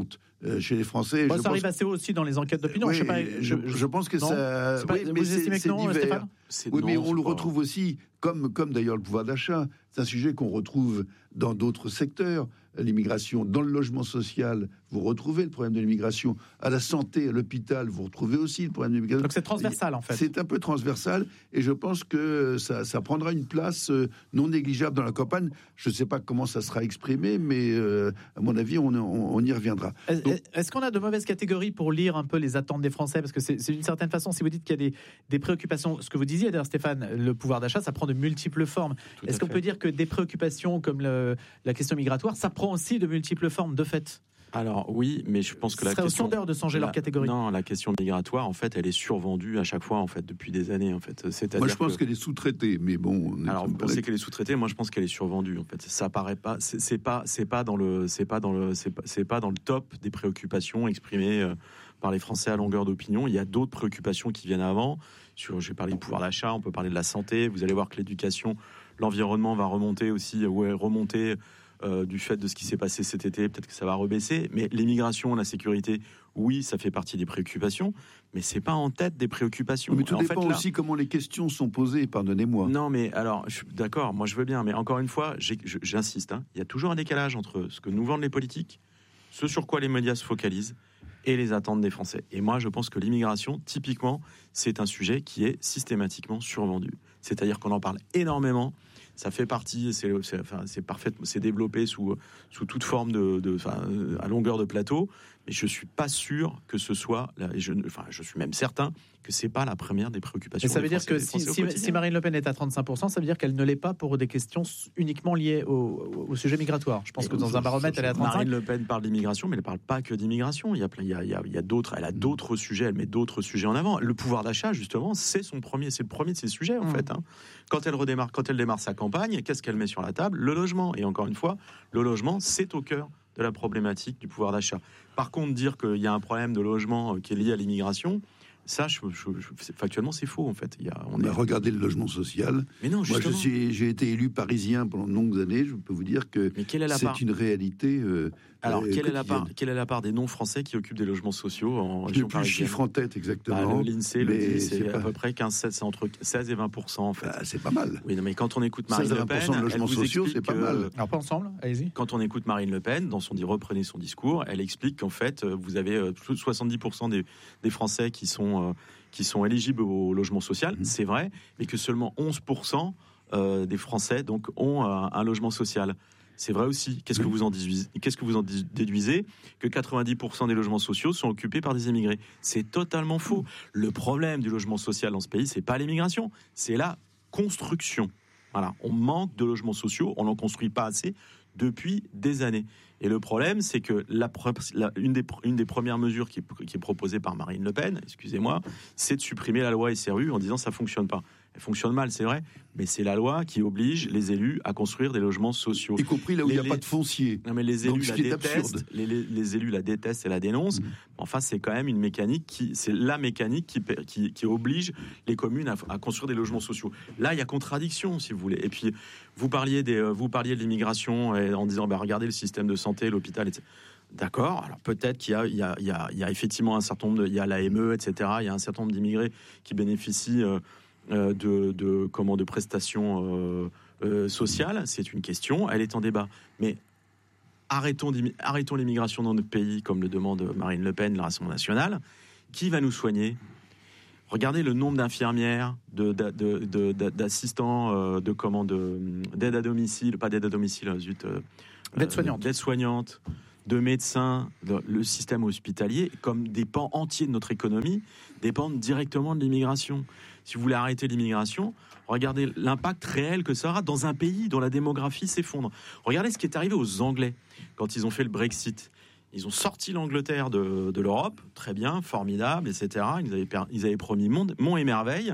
euh, chez les Français. Bon, je ça arrive pense... assez haut aussi dans les enquêtes d'opinion. Oui, je, sais pas, je, je, je pense que non, ça. Pas, Oui, vous mais estimez c'est, que non, c'est divers. Stéphane C'est- Oui, mais non, on le c'est pas- retrouve aussi, comme, comme d'ailleurs le pouvoir d'achat. C'est un sujet qu'on retrouve dans d'autres secteurs. L'immigration, dans le logement social, vous retrouvez le problème de l'immigration. À la santé, à l'hôpital, vous retrouvez aussi le problème de l'immigration. Donc c'est transversal en fait. C'est un peu transversal et je pense que ça, ça prendra une place euh, non négligeable dans la campagne. Je ne sais pas comment ça sera exprimé, mais euh, à mon avis, on, on, on y reviendra. Donc, Est-ce qu'on a de mauvaises catégories pour lire un peu les attentes des Français? Parce que c'est c'est d'une certaine façon, si vous dites qu'il y a des, des préoccupations, ce que vous disiez d'ailleurs Stéphane, le pouvoir d'achat, ça prend de multiples formes. Tout à Est-ce qu'on fait. peut dire que des préoccupations comme le, la question migratoire, ça prend aussi de multiples formes de fait? Alors oui, mais je pense que Ce la serait aux question... sondeurs de changer la- leur catégorie. Non, la question migratoire, en fait, elle est survendue à chaque fois, en fait, depuis des années, en fait. C'est-à-dire moi, je pense que... qu'elle est sous-traitée, mais bon. on est- Alors, on vous pensez paraît- qu'elle est sous-traitée? Moi, je pense qu'elle est survendue. En fait, ça paraît pas. C'est c'est pas. C'est pas dans le. C'est pas dans le. C'est pas, c'est pas dans le top des préoccupations exprimées euh, par les Français à longueur d'opinion. Il y a d'autres préoccupations qui viennent avant. Sur, j'ai parlé du pouvoir d'achat. On peut parler de la santé. Vous allez voir que l'éducation, l'environnement va remonter aussi. Ouais, remonter. Euh, du fait de ce qui s'est passé cet été, peut-être que ça va rebaisser. Mais l'immigration, la sécurité, oui, ça fait partie des préoccupations, mais c'est pas en tête des préoccupations. Mais tout En dépend fait, là- aussi comment les questions sont posées, pardonnez-moi. non, mais alors, je suis d'accord, moi je veux bien, mais encore une fois, j'ai- je- j'insiste, hein, il y a toujours un décalage entre ce que nous vendent les politiques, ce sur quoi les médias se focalisent, et les attentes des Français. Et moi, je pense que l'immigration, typiquement, c'est un sujet qui est systématiquement survendu. C'est-à-dire qu'on en parle énormément. Ça fait partie, c'est, c'est, enfin, c'est parfait, c'est développé sous, sous toute forme de, de, enfin, à longueur de plateau, mais je suis pas sûr que ce soit, là, et je, enfin, je suis même certain que c'est pas la première des préoccupations. Et ça veut des dire que Français- des si, Français au si- quotidien. si Marine Le Pen est à trente-cinq pour cent, ça veut dire qu'elle ne l'est pas pour des questions uniquement liées au, au sujet migratoire. Je pense Et que dans un baromètre, elle est à trente-cinq. Marine Le Pen parle d'immigration, mais elle ne parle pas que d'immigration. Il y a, plein- il y a, il y a, il y a d'autres, elle a d'autres sujets, elle met d'autres sujets en avant. Le pouvoir d'achat, justement, c'est son premier, c'est le premier de ses sujets en Mmh. fait. hein. Quand elle redémarre, quand elle démarre sa campagne, qu'est-ce qu'elle met sur la table? Le logement. Et encore une fois, le logement, c'est au cœur de la problématique du pouvoir d'achat. Par contre, dire qu'il y a un problème de logement euh, qui est lié à l'immigration, ça, je, je- je- factuellement, c'est faux en fait. Il y a, on On est... a regardé le logement social. Mais non, Moi, je justement. suis, j'ai été élu parisien pendant de longues années. Je peux vous dire que Mais quelle est la part c'est une réalité. euh, Alors, euh, quelle est, la part, quotidienne. quelle est la part des non-français qui occupent des logements sociaux en Je n'ai région plus le parisienne? chiffre en tête Bah, exactement. le- L'INSEE le mais dit, c'est c'est pas- à peu près quinze, seize, c'est entre seize et vingt pour cent en fait. Bah, c'est pas mal. Oui, non, mais quand on écoute Marine seize à Le vingt pour Pen, cent de elle logements vous sociaux, explique c'est pas que- mal. Alors pas ensemble, allez-y. Quand on écoute Marine Le Pen, dans son dit reprenez son discours, elle explique qu'en fait, euh, vous avez euh, plus de soixante-dix pour cent des, des Français qui sont, euh, qui sont éligibles au logement social, Mhm. c'est vrai, mais que seulement onze pour cent euh, des Français donc, ont euh, un logement social. C'est vrai aussi. Qu'est-ce que Oui. vous en déduisez, qu'est-ce que vous en dé- déduisez que quatre-vingt-dix pour cent des logements sociaux sont occupés par des immigrés? C'est totalement faux. Le problème du logement social dans ce pays, c'est pas l'immigration, c'est la construction. Voilà, on manque de logements sociaux, on n'en construit pas assez depuis des années. Et le problème, c'est que la, pre- la- une, des, une des premières mesures qui est, qui est proposée par Marine Le Pen, excusez-moi, c'est de supprimer la loi S R U en disant ça fonctionne pas. Elle fonctionne mal, c'est vrai, mais c'est la loi qui oblige les élus à construire des logements sociaux. Y compris là où il n'y a Les- pas de foncier. Non, mais les Donc, élus ce la qui est détestent. absurde. Les, les- les élus la détestent et la dénoncent. Mmh. Enfin, c'est quand même une mécanique qui, c'est la mécanique qui, per- qui, qui oblige les communes à, à construire des logements sociaux. Là, il y a contradiction, si vous voulez. Et puis, vous parliez des, euh, vous parliez de l'immigration et en disant, bah, regardez le système de santé, l'hôpital, et cetera. D'accord. Alors peut-être qu'il y a, il y a, il y a, il y a effectivement un certain nombre de, il y a l'A M E, et cetera. Il y a un certain nombre d'immigrés qui bénéficient euh, euh, de, de, comment, de prestations euh, euh, sociales. C'est une question. Elle est en débat. Mais arrêtons, d'immi- arrêtons l'immigration dans notre pays, comme le demande Marine Le Pen, la Rassemblement national. Qui va nous soigner? Regardez le nombre d'infirmières, de, de, de, de- de- d'assistants, euh, de comment, de, d'aide à domicile, pas d'aide à domicile, zut, euh, D'aide-soignante. euh, d'aide-soignante, de médecins. Le, le système hospitalier, comme des pans entiers de notre économie, dépendent directement de l'immigration. Si vous voulez arrêter l'immigration, regardez l'impact réel que ça aura dans un pays dont la démographie s'effondre. Regardez ce qui est arrivé aux Anglais quand ils ont fait le Brexit. Ils ont sorti l'Angleterre de, de l'Europe, très bien, formidable, et cetera. Ils avaient, per- ils avaient promis monde, monts et merveilles.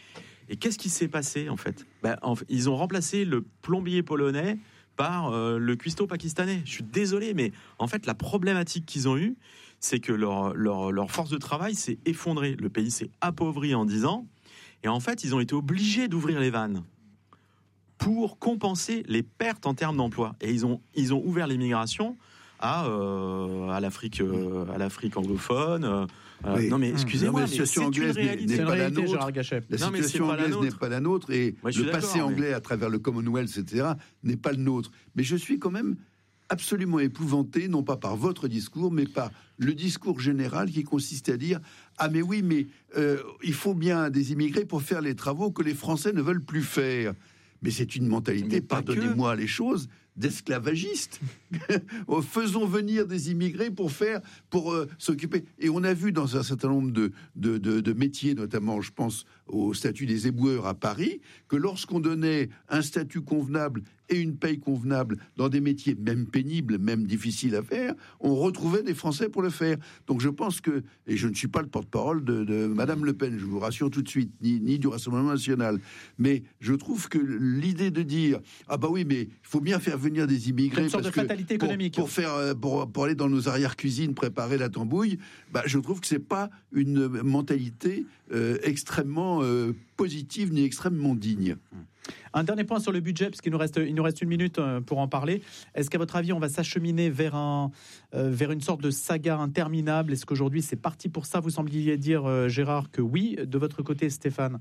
Et qu'est-ce qui s'est passé, en fait, ben, en fait Ils ont remplacé le plombier polonais par euh, le cuistot pakistanais. Je suis désolé, mais en fait, la problématique qu'ils ont eue, c'est que leur, leur, leur force de travail s'est effondrée. Le pays s'est appauvri en dix ans. Et en fait, ils ont été obligés d'ouvrir les vannes pour compenser les pertes en termes d'emploi. Et ils ont, ils ont ouvert l'immigration à, euh, à, l'Afrique, euh, à l'Afrique anglophone. Euh, oui. Non mais excusez-moi, la situation anglaise n'est, n'est pas la nôtre. La non, situation anglaise n'est pas la nôtre et Moi, le passé mais... anglais à travers le Commonwealth, et cetera, n'est pas le nôtre. Mais je suis quand même absolument épouvanté, non pas par votre discours, mais par le discours général qui consiste à dire « Ah mais oui, mais euh, il faut bien des immigrés pour faire les travaux que les Français ne veulent plus faire. » Mais c'est une mentalité, pardonnez-moi les choses, d'esclavagistes. Faisons venir des immigrés pour faire, pour euh, s'occuper. Et on a vu dans un certain nombre de, de, de, de métiers, notamment, je pense au statut des éboueurs à Paris, que lorsqu'on donnait un statut convenable et une paye convenable dans des métiers même pénibles, même difficiles à faire, on retrouvait des Français pour le faire. Donc je pense que, et je ne suis pas le porte-parole de, de Madame Le Pen, je vous rassure tout de suite, ni, ni du Rassemblement national, mais je trouve que l'idée de dire ah bah oui, mais il faut bien faire venir des immigrés une sorte parce de fatalité que économique. Pour, pour faire pour, pour aller dans nos arrière-cuisines préparer la tambouille, bah je trouve que c'est pas une mentalité euh, extrêmement euh, positive ni extrêmement digne. Un dernier point sur le budget, parce qu'il nous reste, il nous reste une minute pour en parler. Est-ce qu'à votre avis, on va s'acheminer vers, un, euh, vers une sorte de saga interminable ? Est-ce qu'aujourd'hui, c'est parti pour ça ? Vous sembliez dire, euh, Gérard, que oui. De votre côté, Stéphane,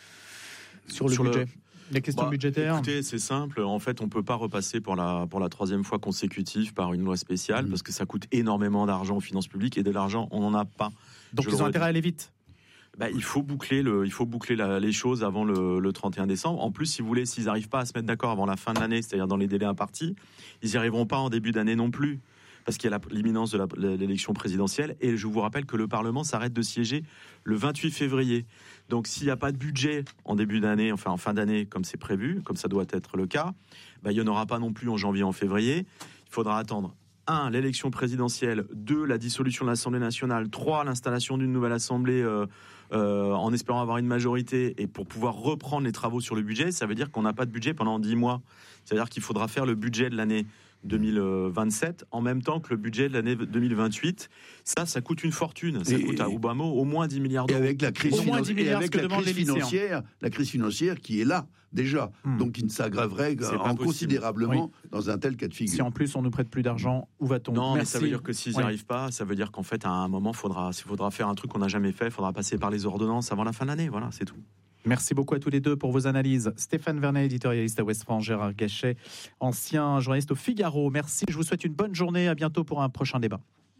sur le sur budget, le... les questions bah, budgétaires. Écoutez, c'est simple. En fait, on ne peut pas repasser pour la, pour la troisième fois consécutive par une loi spéciale, mmh. parce que ça coûte énormément d'argent aux finances publiques, et de l'argent, on n'en a pas. Donc, ils ont intérêt à aller vite. Bah, il faut boucler, le, il faut boucler la, les choses avant le, le trente et un décembre. En plus, si vous voulez, s'ils n'arrivent pas à se mettre d'accord avant la fin de l'année, c'est-à-dire dans les délais impartis, ils n'y arriveront pas en début d'année non plus, parce qu'il y a la, l'imminence de la, l'élection présidentielle. Et je vous rappelle que le Parlement s'arrête de siéger le vingt-huit février. Donc, s'il n'y a pas de budget en début d'année, enfin en fin d'année, comme c'est prévu, comme ça doit être le cas, bah, il n'y en aura pas non plus en janvier, en février. Il faudra attendre un, l'élection présidentielle, deux, la dissolution de l'Assemblée nationale, trois, l'installation d'une nouvelle Assemblée euh, euh, en espérant avoir une majorité, et pour pouvoir reprendre les travaux sur le budget, ça veut dire qu'on n'a pas de budget pendant dix mois. C'est-à-dire qu'il faudra faire le budget de l'année deux mille vingt-sept en même temps que le budget de l'année deux mille vingt-huit. Ça, ça coûte une fortune. Ça et, coûte à Obama au moins dix milliards d'euros. Et avec la crise, au moins dix milliards, et avec la crise financière, la crise financière qui est là déjà, hmm. donc qui ne s'aggraverait considérablement oui. dans un tel cas de figure. Si en plus on nous prête plus d'argent, où va-t-on ? Non, Merci. Mais ça veut dire que s'ils n'y oui. arrivent pas, ça veut dire qu'en fait, à un moment, faudra, il faudra faire un truc qu'on n'a jamais fait, il faudra passer par les ordonnances avant la fin de l'année. Voilà, c'est tout. Merci beaucoup à tous les deux pour vos analyses. Stéphane Vernet, éditorialiste à Ouest France, Gérard Gachet, ancien journaliste au Figaro. Merci, je vous souhaite une bonne journée. À bientôt pour un prochain débat.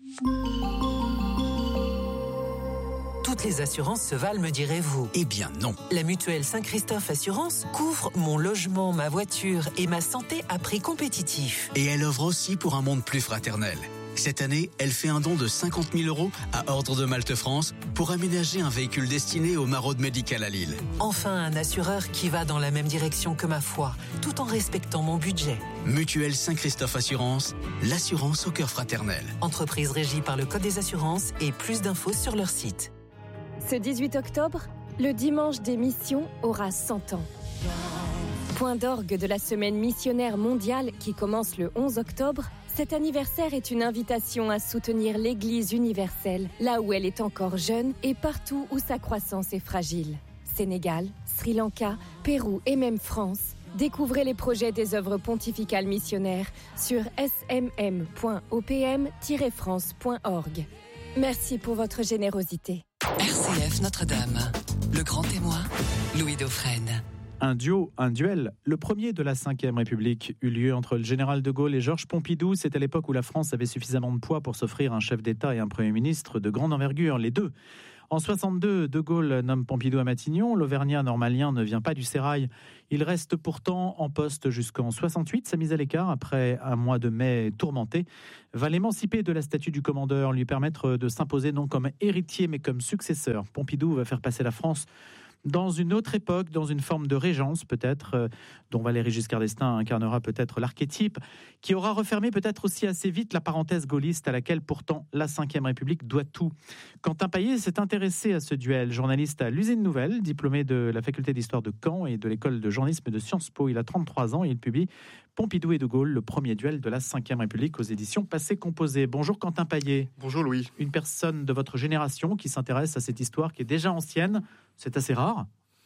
Toutes les assurances se valent, me direz-vous? Eh bien non. La mutuelle Saint-Christophe Assurance couvre mon logement, ma voiture et ma santé à prix compétitif. Et elle œuvre aussi pour un monde plus fraternel. Cette année, elle fait un don de cinquante mille euros à Ordre de Malte France pour aménager un véhicule destiné aux maraudes médicales à Lille. Enfin, un assureur qui va dans la même direction que ma foi, tout en respectant mon budget. Mutuelle Saint-Christophe Assurance, l'assurance au cœur fraternel. Entreprise régie par le Code des assurances et plus d'infos sur leur site. Ce dix-huit octobre, le dimanche des missions aura cent ans. Point d'orgue de la semaine missionnaire mondiale qui commence le onze octobre, cet anniversaire est une invitation à soutenir l'Église universelle, là où elle est encore jeune et partout où sa croissance est fragile. Sénégal, Sri Lanka, Pérou et même France. Découvrez les projets des œuvres pontificales missionnaires sur s m m point o p m tiret france point org. Merci pour votre générosité. R C F Notre-Dame, le grand témoin, Louis Dauphren. Un duo, un duel. Le premier de la cinquième République eut lieu entre le général de Gaulle et Georges Pompidou. C'est à l'époque où la France avait suffisamment de poids pour s'offrir un chef d'État et un Premier ministre de grande envergure, les deux. En soixante-deux, de Gaulle nomme Pompidou à Matignon. L'Auvergnat normalien ne vient pas du sérail. Il reste pourtant en poste jusqu'en soixante-huit. Sa mise à l'écart, après un mois de mai tourmenté, va l'émanciper de la statue du commandeur, lui permettre de s'imposer non comme héritier mais comme successeur. Pompidou va faire passer la France dans une autre époque, dans une forme de régence peut-être, euh, dont Valéry Giscard d'Estaing incarnera peut-être l'archétype, qui aura refermé peut-être aussi assez vite la parenthèse gaulliste à laquelle pourtant la cinquième République doit tout. Quentin Paillet s'est intéressé à ce duel, journaliste à l'Usine Nouvelle, diplômé de la faculté d'histoire de Caen et de l'école de journalisme de Sciences Po. Il a trente-trois ans et il publie Pompidou et de Gaulle, le premier duel de la cinquième République aux éditions Passé Composé. Bonjour Quentin Paillet. Bonjour Louis. Une personne de votre génération qui s'intéresse à cette histoire qui est déjà ancienne. C'est assez rare.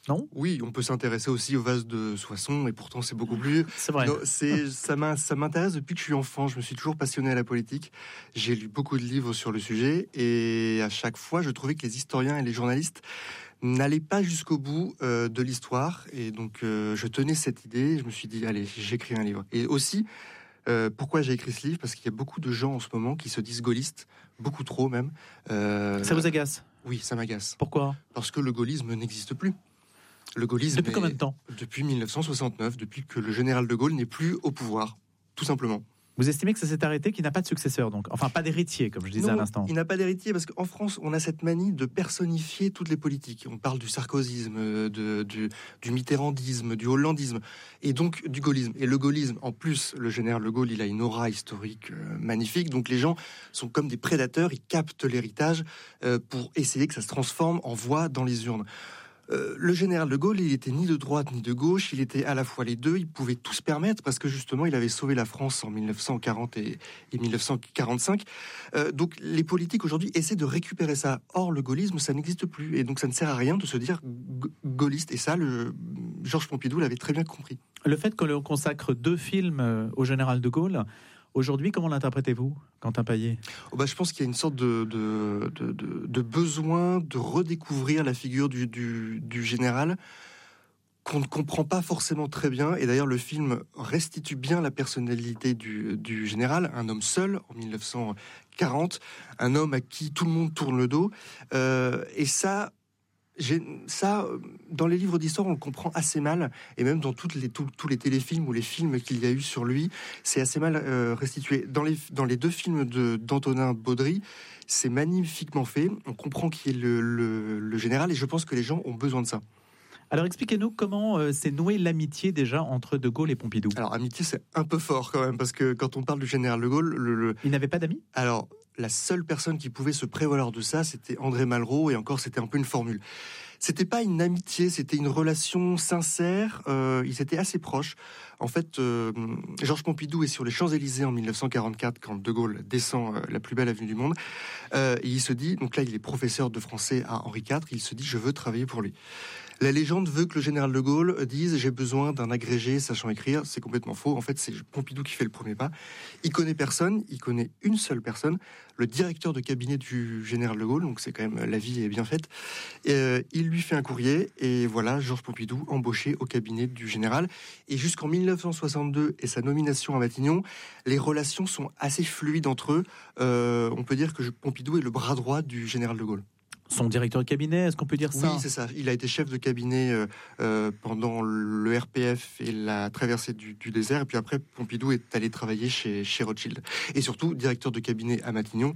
Non ? Oui, on peut s'intéresser aussi au vase de Soissons, et pourtant c'est beaucoup plus... C'est vrai. Non, c'est, ça, m'in- ça m'intéresse depuis que je suis enfant. Je me suis toujours passionné à la politique. J'ai lu beaucoup de livres sur le sujet, et à chaque fois, je trouvais que les historiens et les journalistes n'allaient pas jusqu'au bout euh, de l'histoire. Et donc, euh, je tenais cette idée. Je me suis dit, allez, j'écris un livre. Et aussi, euh, pourquoi j'ai écrit ce livre ? Parce qu'il y a beaucoup de gens en ce moment qui se disent gaullistes, beaucoup trop même. Euh, Ça vous agace ? Oui, ça m'agace. Pourquoi ? Parce que le gaullisme n'existe plus. Le gaullisme Depuis est- combien de temps ? Depuis mille neuf cent soixante-neuf, depuis que le général de Gaulle n'est plus au pouvoir, tout simplement. Vous estimez que ça s'est arrêté, qu'il n'a pas de successeur, donc enfin pas d'héritier, comme je disais Non, à l'instant. il n'a pas d'héritier parce qu'en France, on a cette manie de personnifier toutes les politiques. On parle du sarkozysme, de, du, du mitterrandisme, du hollandisme, et donc du gaullisme. Et le gaullisme, en plus, le général de Gaulle, il a une aura historique euh, magnifique. Donc les gens sont comme des prédateurs, ils captent l'héritage euh, pour essayer que ça se transforme en voix dans les urnes. Euh, le général de Gaulle, il était ni de droite ni de gauche, il était à la fois les deux, il pouvait tout se permettre parce que justement il avait sauvé la France en mille neuf cent quarante et, et mille neuf cent quarante-cinq. Euh, donc les politiques aujourd'hui essaient de récupérer ça. Or le gaullisme, ça n'existe plus et donc ça ne sert à rien de se dire g- gaulliste. Et ça, le Georges Pompidou l'avait très bien compris. Le fait que l'on consacre deux films euh, au général de Gaulle, aujourd'hui, comment l'interprétez-vous, Quentin Paillet ? Oh bah, je pense qu'il y a une sorte de, de, de, de, de besoin de redécouvrir la figure du, du, du général qu'on ne comprend pas forcément très bien. Et d'ailleurs, le film restitue bien la personnalité du, du général, un homme seul en mille neuf cent quarante, un homme à qui tout le monde tourne le dos. Euh, et ça... J'ai, ça, dans les livres d'histoire, on le comprend assez mal, et même dans toutes les, tous, tous les téléfilms ou les films qu'il y a eu sur lui, c'est assez mal euh, restitué. Dans les, dans les deux films de, d'Antonin Baudry, c'est magnifiquement fait, on comprend qui est le, le, le général, et je pense que les gens ont besoin de ça. Alors expliquez-nous comment euh, s'est nouée l'amitié déjà entre de Gaulle et Pompidou. Alors, amitié, c'est un peu fort quand même, parce que quand on parle du général de Gaulle... Le, le... Il n'avait pas d'amis ? Alors... La seule personne qui pouvait se prévaloir de ça, c'était André Malraux, et encore, c'était un peu une formule. C'était pas une amitié, c'était une relation sincère. Euh, ils étaient assez proches. En fait, euh, Georges Pompidou est sur les Champs-Élysées en mille neuf cent quarante-quatre, quand De Gaulle descend euh, la plus belle avenue du monde. Euh, et il se dit, donc là, il est professeur de français à Henri quatre, il se dit, je veux travailler pour lui. La légende veut que le général de Gaulle dise « j'ai besoin d'un agrégé sachant écrire ». C'est complètement faux. En fait, c'est Pompidou qui fait le premier pas. Il connaît personne, il connaît une seule personne, le directeur de cabinet du général de Gaulle. Donc c'est quand même, la vie est bien faite. Et, euh, il lui fait un courrier et voilà, Georges Pompidou embauché au cabinet du général. Et jusqu'en mille neuf cent soixante-deux et sa nomination à Matignon, les relations sont assez fluides entre eux. Euh, on peut dire que Pompidou est le bras droit du général de Gaulle. Son directeur de cabinet, est-ce qu'on peut dire ça ? Oui, c'est ça. Il a été chef de cabinet euh, euh, pendant le R P F et la traversée du, du désert. Et puis après, Pompidou est allé travailler chez, chez Rothschild. Et surtout, directeur de cabinet à Matignon.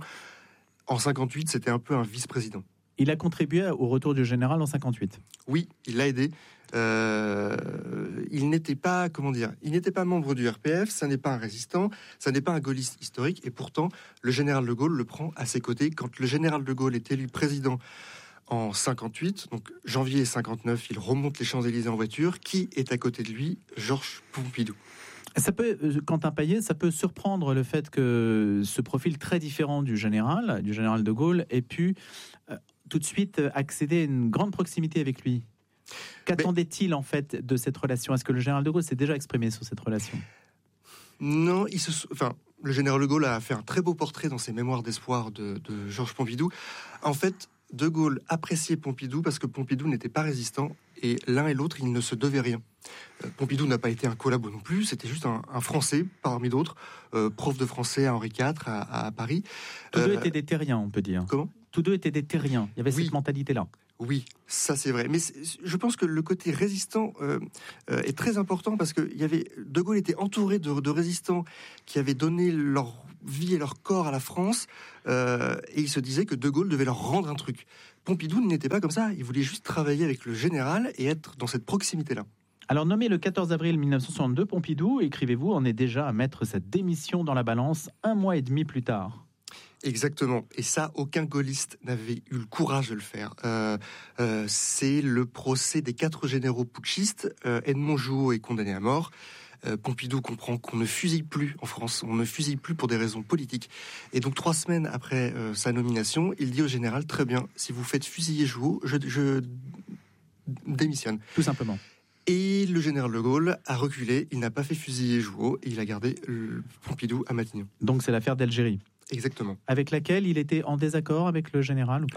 En cinquante-huit, c'était un peu un vice-président. Il a contribué au retour du général en cinquante-huit. Oui, il l'a aidé. Euh, il n'était pas, comment dire, il n'était pas membre du R P F, ça n'est pas un résistant, ça n'est pas un gaulliste historique, et pourtant, le général de Gaulle le prend à ses côtés. Quand le général de Gaulle est élu président en cinquante-huit, donc janvier cinquante-neuf, il remonte les Champs-Élysées en voiture. Qui est à côté de lui ? Georges Pompidou. Ça peut, Quentin Paillet, ça peut surprendre le fait que ce profil très différent du général, du général de Gaulle, ait pu euh, tout de suite accéder à une grande proximité avec lui. Qu'attendait-il en fait de cette relation ? Est-ce que le général de Gaulle s'est déjà exprimé sur cette relation ? Non, il se, enfin, le général de Gaulle a fait un très beau portrait dans ses mémoires d'espoir de, de Georges Pompidou. En fait, de Gaulle appréciait Pompidou parce que Pompidou n'était pas résistant et l'un et l'autre, ils ne se devaient rien. Euh, Pompidou n'a pas été un collabo non plus, c'était juste un, un Français parmi d'autres, euh, prof de français à Henri quatre à, à Paris. Tous deux Euh, étaient des terriens, on peut dire. Comment ? Tous deux étaient des terriens. Il y avait Oui. cette mentalité-là. Oui, ça c'est vrai. Mais c'est, je pense que le côté résistant euh, euh, est très important parce que il y avait, De Gaulle était entouré de, de résistants qui avaient donné leur vie et leur corps à la France euh, et il se disait que De Gaulle devait leur rendre un truc. Pompidou n'était pas comme ça. Il voulait juste travailler avec le général et être dans cette proximité-là. Alors, nommé le quatorze avril mille neuf cent soixante-deux, Pompidou, écrivez-vous, en est déjà à mettre sa démission dans la balance un mois et demi plus tard. Exactement. Et ça, aucun gaulliste n'avait eu le courage de le faire. Euh, euh, c'est le procès des quatre généraux putschistes. Euh, Edmond Jouot est condamné à mort. Euh, Pompidou comprend qu'on ne fusille plus en France. On ne fusille plus pour des raisons politiques. Et donc, trois semaines après euh, sa nomination, il dit au général, très bien, si vous faites fusiller Jouot, je, je démissionne. Tout simplement. Et le général de Gaulle a reculé, il n'a pas fait fusiller Jouot, et il a gardé Pompidou à Matignon. Donc c'est l'affaire d'Algérie. Exactement. Avec laquelle il était en désaccord avec le général ou pas ?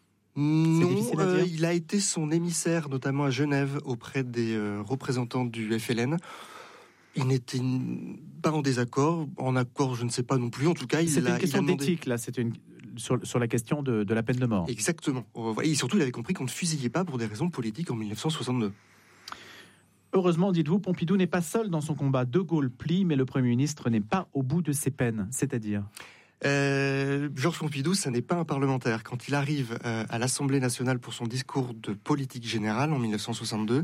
Non, euh, il a été son émissaire, notamment à Genève, auprès des euh, représentants du F L N. Il n'était pas en désaccord, en accord, je ne sais pas non plus. En tout cas, il c'était a, une question il a demandé... d'éthique, là. C'était une... sur, sur la question de, de la peine de mort. Exactement. Et surtout, il avait compris qu'on ne fusillait pas pour des raisons politiques en mille neuf cent soixante-deux. Heureusement, dites-vous, Pompidou n'est pas seul dans son combat. De Gaulle plie, mais le Premier ministre n'est pas au bout de ses peines. C'est-à-dire euh, Georges Pompidou, ça n'est pas un parlementaire. Quand il arrive euh, à l'Assemblée nationale pour son discours de politique générale en mille neuf cent soixante-deux,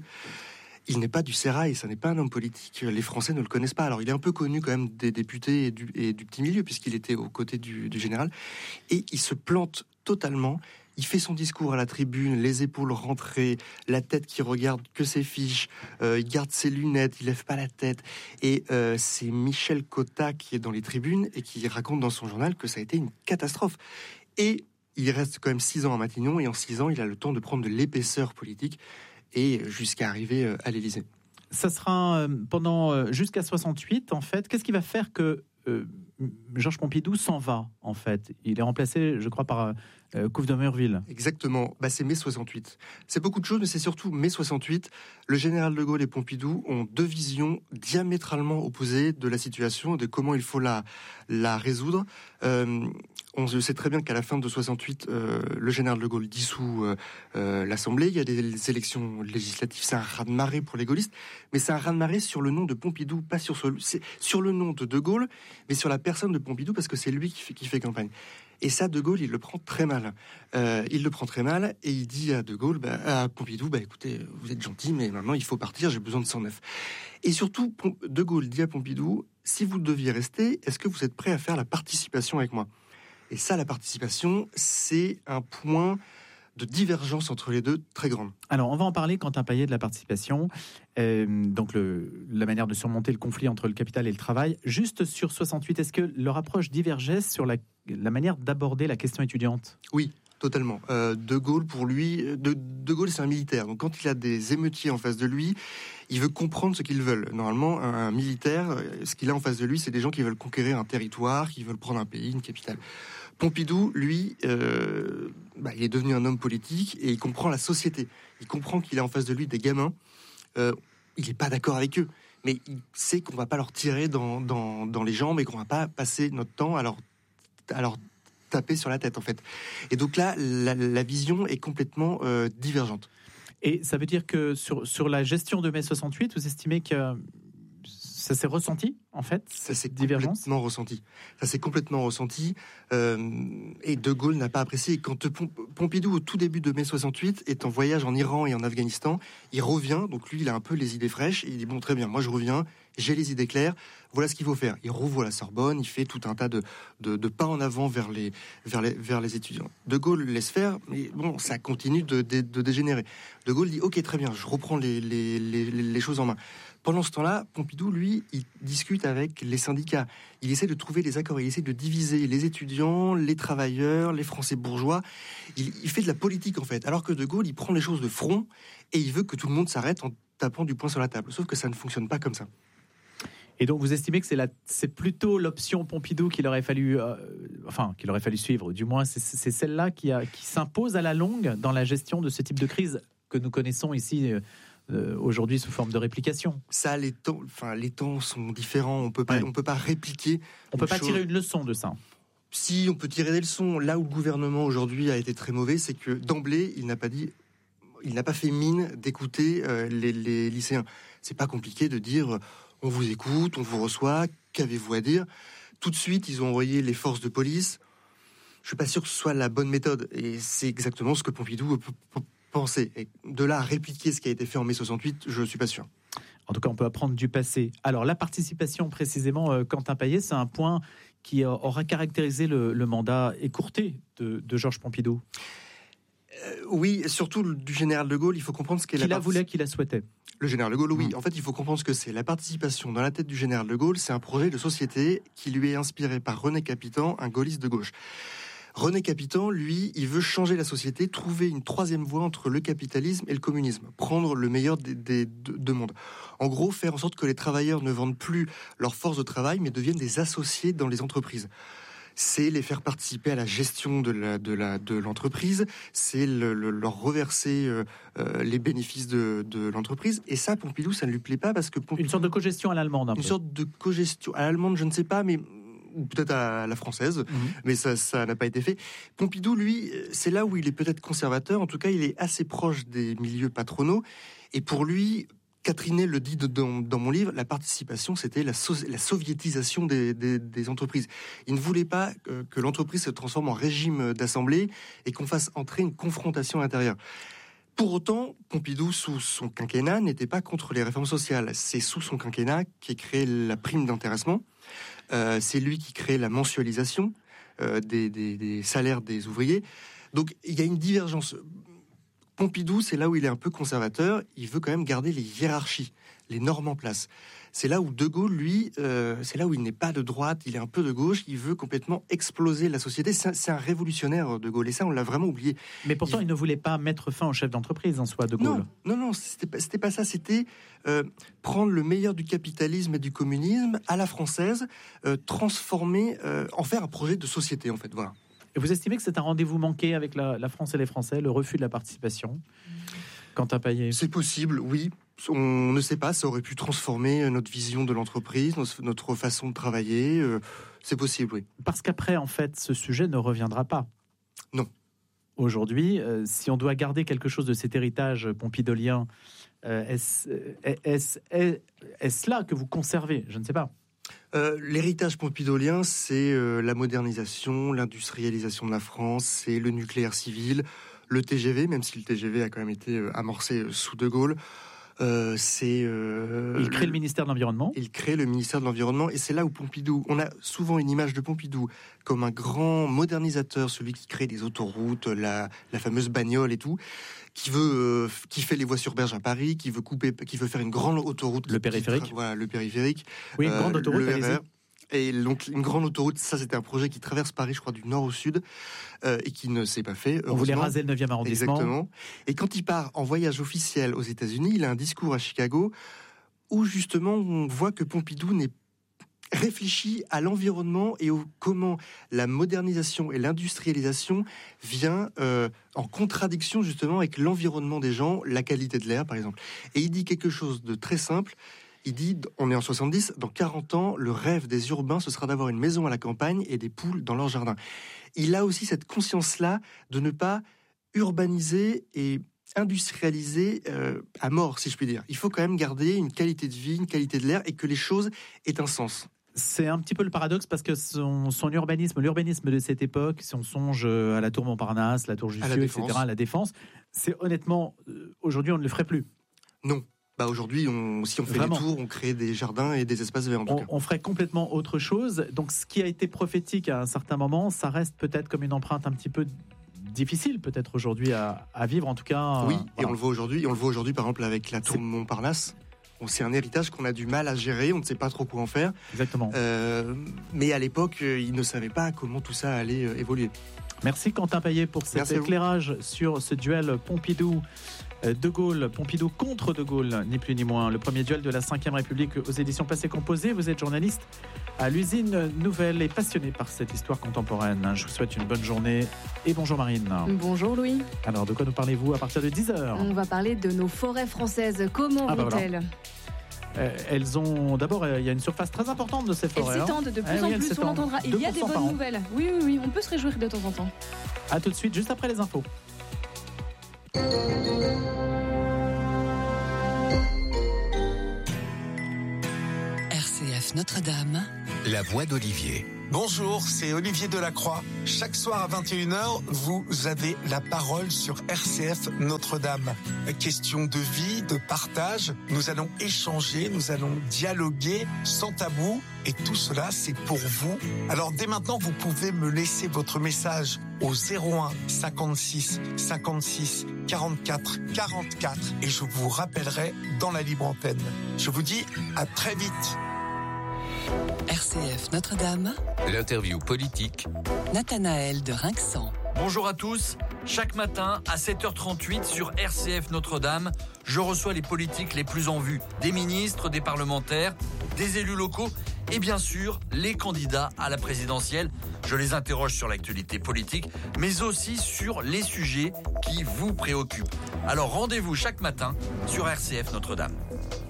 il n'est pas du sérail, ça n'est pas un homme politique. Les Français ne le connaissent pas. Alors, il est un peu connu quand même des députés et du, et du petit milieu, puisqu'il était aux côtés du, du général. Et il se plante totalement. Il fait son discours à la tribune, les épaules rentrées, la tête qui regarde que ses fiches, euh, il garde ses lunettes, il lève pas la tête. Et euh, c'est Michel Cotta qui est dans les tribunes et qui raconte dans son journal que ça a été une catastrophe. Et il reste quand même six ans à Matignon, et en six ans, il a le temps de prendre de l'épaisseur politique et jusqu'à arriver à l'Élysée. Ça sera euh, pendant euh, jusqu'à soixante-huit, en fait. Qu'est-ce qui va faire que euh, Georges Pompidou s'en va, en fait? Il est remplacé, je crois, par euh, Couve de Murville. Exactement. Bah, c'est mai soixante-huit. C'est beaucoup de choses, mais c'est surtout mai soixante-huit. Le général de Gaulle et Pompidou ont deux visions diamétralement opposées de la situation et de comment il faut la, la résoudre. Euh, on sait très bien qu'à la fin de soixante-huit, euh, le général de Gaulle dissout euh, euh, l'Assemblée. Il y a des élections législatives. C'est un raz-de-marée pour les gaullistes, mais c'est un raz-de-marée sur le nom de Pompidou, pas sur, c'est sur le nom de De Gaulle, mais sur la personne de Pompidou, parce que c'est lui qui fait, qui fait campagne. Et ça, De Gaulle, il le prend très mal. Euh, il le prend très mal, et il dit à De Gaulle, bah, à Pompidou, bah, écoutez, vous êtes gentil, mais maintenant il faut partir, j'ai besoin de cent neuf. Et surtout, De Gaulle dit à Pompidou, si vous deviez rester, est-ce que vous êtes prêt à faire la participation avec moi ? Et ça, la participation, c'est un point de divergence entre les deux très grande. Alors, on va en parler, Quentin Paillet, de la participation, euh, donc le, la manière de surmonter le conflit entre le capital et le travail. Juste sur soixante-huit, est-ce que leur approche divergeait sur la, la manière d'aborder la question étudiante ? Oui, totalement. Euh, de Gaulle, pour lui, de, de Gaulle, c'est un militaire. Donc, quand il a des émeutiers en face de lui, il veut comprendre ce qu'ils veulent. Normalement, un, un militaire, ce qu'il a en face de lui, c'est des gens qui veulent conquérir un territoire, qui veulent prendre un pays, une capitale. Pompidou, lui, euh, bah, il est devenu un homme politique et il comprend la société. Il comprend qu'il a en face de lui des gamins. Euh, il n'est pas d'accord avec eux, mais il sait qu'on ne va pas leur tirer dans, dans, dans les jambes et qu'on ne va pas passer notre temps à leur, à leur taper sur la tête, en fait. Et donc là, la, la vision est complètement euh, divergente. Et ça veut dire que sur, sur la gestion de mai soixante-huit, vous estimez que ça s'est ressenti, en fait, ça s'est divergence complètement ressenti. Ça s'est complètement ressenti. Euh, et De Gaulle n'a pas apprécié. Quand Pompidou, au tout début de mai soixante-huit, est en voyage en Iran et en Afghanistan, il revient. Donc lui, il a un peu les idées fraîches. Et il dit, bon, très bien, moi je reviens, j'ai les idées claires. Voilà ce qu'il faut faire. Il rouvre la Sorbonne, il fait tout un tas de, de, de pas en avant vers les, vers, les, vers les étudiants. De Gaulle laisse faire, mais bon, ça continue de, de, de dégénérer. De Gaulle dit, ok, très bien, je reprends les, les, les, les choses en main. Pendant ce temps-là, Pompidou, lui, il discute avec les syndicats. Il essaie de trouver des accords. Il essaie de diviser les étudiants, les travailleurs, les Français bourgeois. Il, il fait de la politique, en fait. Alors que De Gaulle, il prend les choses de front et il veut que tout le monde s'arrête en tapant du poing sur la table. Sauf que ça ne fonctionne pas comme ça. Et donc, vous estimez que c'est, la, c'est plutôt l'option Pompidou qu'il aurait fallu, euh, enfin, qu'il aurait fallu suivre. Du moins, c'est, c'est celle-là qui, a, qui s'impose à la longue dans la gestion de ce type de crise que nous connaissons ici euh, Euh, aujourd'hui sous forme de réplication. Ça, les temps, enfin, les temps sont différents. On peut pas, ouais. on peut pas répliquer. On peut pas chose. tirer une leçon de ça. Si on peut tirer des leçons, là où le gouvernement aujourd'hui a été très mauvais, c'est que d'emblée, il n'a pas dit, il n'a pas fait mine d'écouter euh, les, les lycéens. C'est pas compliqué de dire, on vous écoute, on vous reçoit, qu'avez-vous à dire ? Tout de suite, ils ont envoyé les forces de police. Je suis pas sûr que ce soit la bonne méthode. Et c'est exactement ce que Pompidou peut penser. Et de là à répliquer ce qui a été fait en mai soixante-huit, je ne suis pas sûr. En tout cas, on peut apprendre du passé. Alors, la participation, précisément, euh, Quentin Paillet, c'est un point qui euh, aura caractérisé le, le mandat écourté de, de Georges Pompidou. Euh, oui, surtout du général de Gaulle, il faut comprendre ce qu'est qui la la partic- voulait, qui la souhaitait. Le général de Gaulle, oui. Mmh. En fait, il faut comprendre ce que c'est. La participation dans la tête du général de Gaulle, c'est un projet de société qui lui est inspiré par René Capitan, un gaulliste de gauche. René Capitan, lui, il veut changer la société, trouver une troisième voie entre le capitalisme et le communisme, prendre le meilleur des, des deux mondes. En gros, faire en sorte que les travailleurs ne vendent plus leur force de travail, mais deviennent des associés dans les entreprises. C'est les faire participer à la gestion de, la, de, la, de l'entreprise, c'est le, le, leur reverser euh, euh, les bénéfices de, de l'entreprise. Et ça, Pompidou, ça ne lui plaît pas parce que Pompidou, une sorte de cogestion à l'allemande. Un une peu. sorte de cogestion à l'allemande, je ne sais pas, mais ou peut-être à la française, mmh. mais ça, ça n'a pas été fait. Pompidou, lui, c'est là où il est peut-être conservateur. En tout cas, il est assez proche des milieux patronaux. Et pour lui, Catherine le dit dans, dans mon livre, la participation, c'était la, so- la soviétisation des, des, des entreprises. Il ne voulait pas que, que l'entreprise se transforme en régime d'assemblée et qu'on fasse entrer une confrontation intérieure. Pour autant, Pompidou, sous son quinquennat, n'était pas contre les réformes sociales. C'est sous son quinquennat qu'est créée la prime d'intéressement. Euh, c'est lui qui crée la mensualisation euh, des, des, des salaires des ouvriers. Donc, il y a une divergence. Pompidou, c'est là où il est un peu conservateur. Il veut quand même garder les hiérarchies, les normes en place. C'est là où De Gaulle, lui, euh, c'est là où il n'est pas de droite, il est un peu de gauche. Il veut complètement exploser la société. C'est un, c'est un révolutionnaire, De Gaulle, et ça, on l'a vraiment oublié. Mais pourtant, il, il ne voulait pas mettre fin au chef d'entreprise en soi, De Gaulle. Non, non, non, c'était pas, c'était pas ça. C'était euh, prendre le meilleur du capitalisme et du communisme à la française, euh, transformer, euh, en faire un projet de société, en fait. Voilà. Et vous estimez que c'est un rendez-vous manqué avec la, la France et les Français, le refus de la participation ? Quentin Paillet. C'est possible, oui. On ne sait pas, ça aurait pu transformer notre vision de l'entreprise, notre façon de travailler. C'est possible, oui. Parce qu'après, en fait, ce sujet ne reviendra pas. Non. Aujourd'hui, euh, si on doit garder quelque chose de cet héritage pompidolien, euh, est-ce, est-ce, est-ce, est-ce là que vous conservez ? Je ne sais pas. Euh, l'héritage pompidolien, c'est euh, la modernisation, l'industrialisation de la France, c'est le nucléaire civil, le T G V, même si le T G V a quand même été euh, amorcé euh, sous De Gaulle. Euh, c'est, euh, il crée le ministère de l'Environnement. Il crée le ministère de l'Environnement, et c'est là où Pompidou, on a souvent une image de Pompidou comme un grand modernisateur, celui qui crée des autoroutes, la, la fameuse bagnole et tout, qui veut, euh, qui fait les voies sur berge à Paris, qui veut couper, qui veut faire une grande autoroute, le périphérique. Tra- voilà, le périphérique. Oui, une grande euh, autoroute. Le R R. Et donc une grande autoroute, ça c'était un projet qui traverse Paris, je crois, du nord au sud, euh, et qui ne s'est pas fait. On voulait raser le neuvième arrondissement. Exactement. Et quand il part en voyage officiel aux États-Unis, il a un discours à Chicago où justement on voit que Pompidou n'est réfléchit à l'environnement et au comment la modernisation et l'industrialisation vient euh, en contradiction justement avec l'environnement des gens, la qualité de l'air par exemple. Et il dit quelque chose de très simple. Il dit, on est en soixante-dix, dans quarante ans, le rêve des urbains, ce sera d'avoir une maison à la campagne et des poules dans leur jardin. Il a aussi cette conscience-là de ne pas urbaniser et industrialiser euh, à mort, si je puis dire. Il faut quand même garder une qualité de vie, une qualité de l'air et que les choses aient un sens. C'est un petit peu le paradoxe parce que son, son urbanisme, l'urbanisme de cette époque, si on songe à la tour Montparnasse, la tour Jussieu, et cetera, la Défense, c'est honnêtement, aujourd'hui, on ne le ferait plus. Non. Bah aujourd'hui, on, si on fait Vraiment. des tours, on crée des jardins et des espaces verts en tout on, cas. On ferait complètement autre chose. Donc ce qui a été prophétique à un certain moment, ça reste peut-être comme une empreinte un petit peu difficile peut-être aujourd'hui à, à vivre en tout cas. Oui, euh, et voilà. on le voit aujourd'hui. On le voit aujourd'hui par exemple avec la tour Montparnasse. Bon, c'est un héritage qu'on a du mal à gérer, on ne sait pas trop quoi en faire. Exactement. Euh, mais à l'époque, ils ne savaient pas comment tout ça allait euh, évoluer. Merci Quentin Paillet pour cet Merci éclairage sur ce duel Pompidou. De Gaulle, Pompidou contre De Gaulle, ni plus ni moins. Le premier duel de la cinquième République aux éditions Passé Composé. Vous êtes journaliste à l'usine Nouvelle et passionné par cette histoire contemporaine. Je vous souhaite une bonne journée et bonjour Marine. Bonjour Louis. Alors de quoi nous parlez-vous à partir de dix heures ? On va parler de nos forêts françaises. Comment ah vont-elles bah voilà. Elles ont d'abord, il y a une surface très importante de ces forêts. Elles s'étendent de plus eh en oui, plus, on l'entendra. Il y a des bonnes nouvelles. Oui, oui, oui, on peut se réjouir de temps en temps. A tout de suite, juste après les infos. R C F Notre-Dame. La voix d'Olivier. Bonjour, c'est Olivier Delacroix. Chaque soir à vingt et une heures, vous avez la parole sur R C F Notre-Dame. Question de vie, de partage, nous allons échanger, nous allons dialoguer sans tabou. Et tout cela, c'est pour vous. Alors dès maintenant, vous pouvez me laisser votre message au zéro un cinquante-six cinquante-six quarante-quatre quarante-quatre et je vous rappellerai dans la libre antenne. Je vous dis à très vite. R C F Notre-Dame, L'interview politique. Nathanaël de Rinxan. Bonjour à tous. Chaque matin à sept heures trente-huit sur R C F Notre-Dame, je reçois les politiques les plus en vue. Des ministres, des parlementaires, des élus locaux et bien sûr les candidats à la présidentielle. Je les interroge sur l'actualité politique, mais aussi sur les sujets qui vous préoccupent. Alors rendez-vous chaque matin sur R C F Notre-Dame.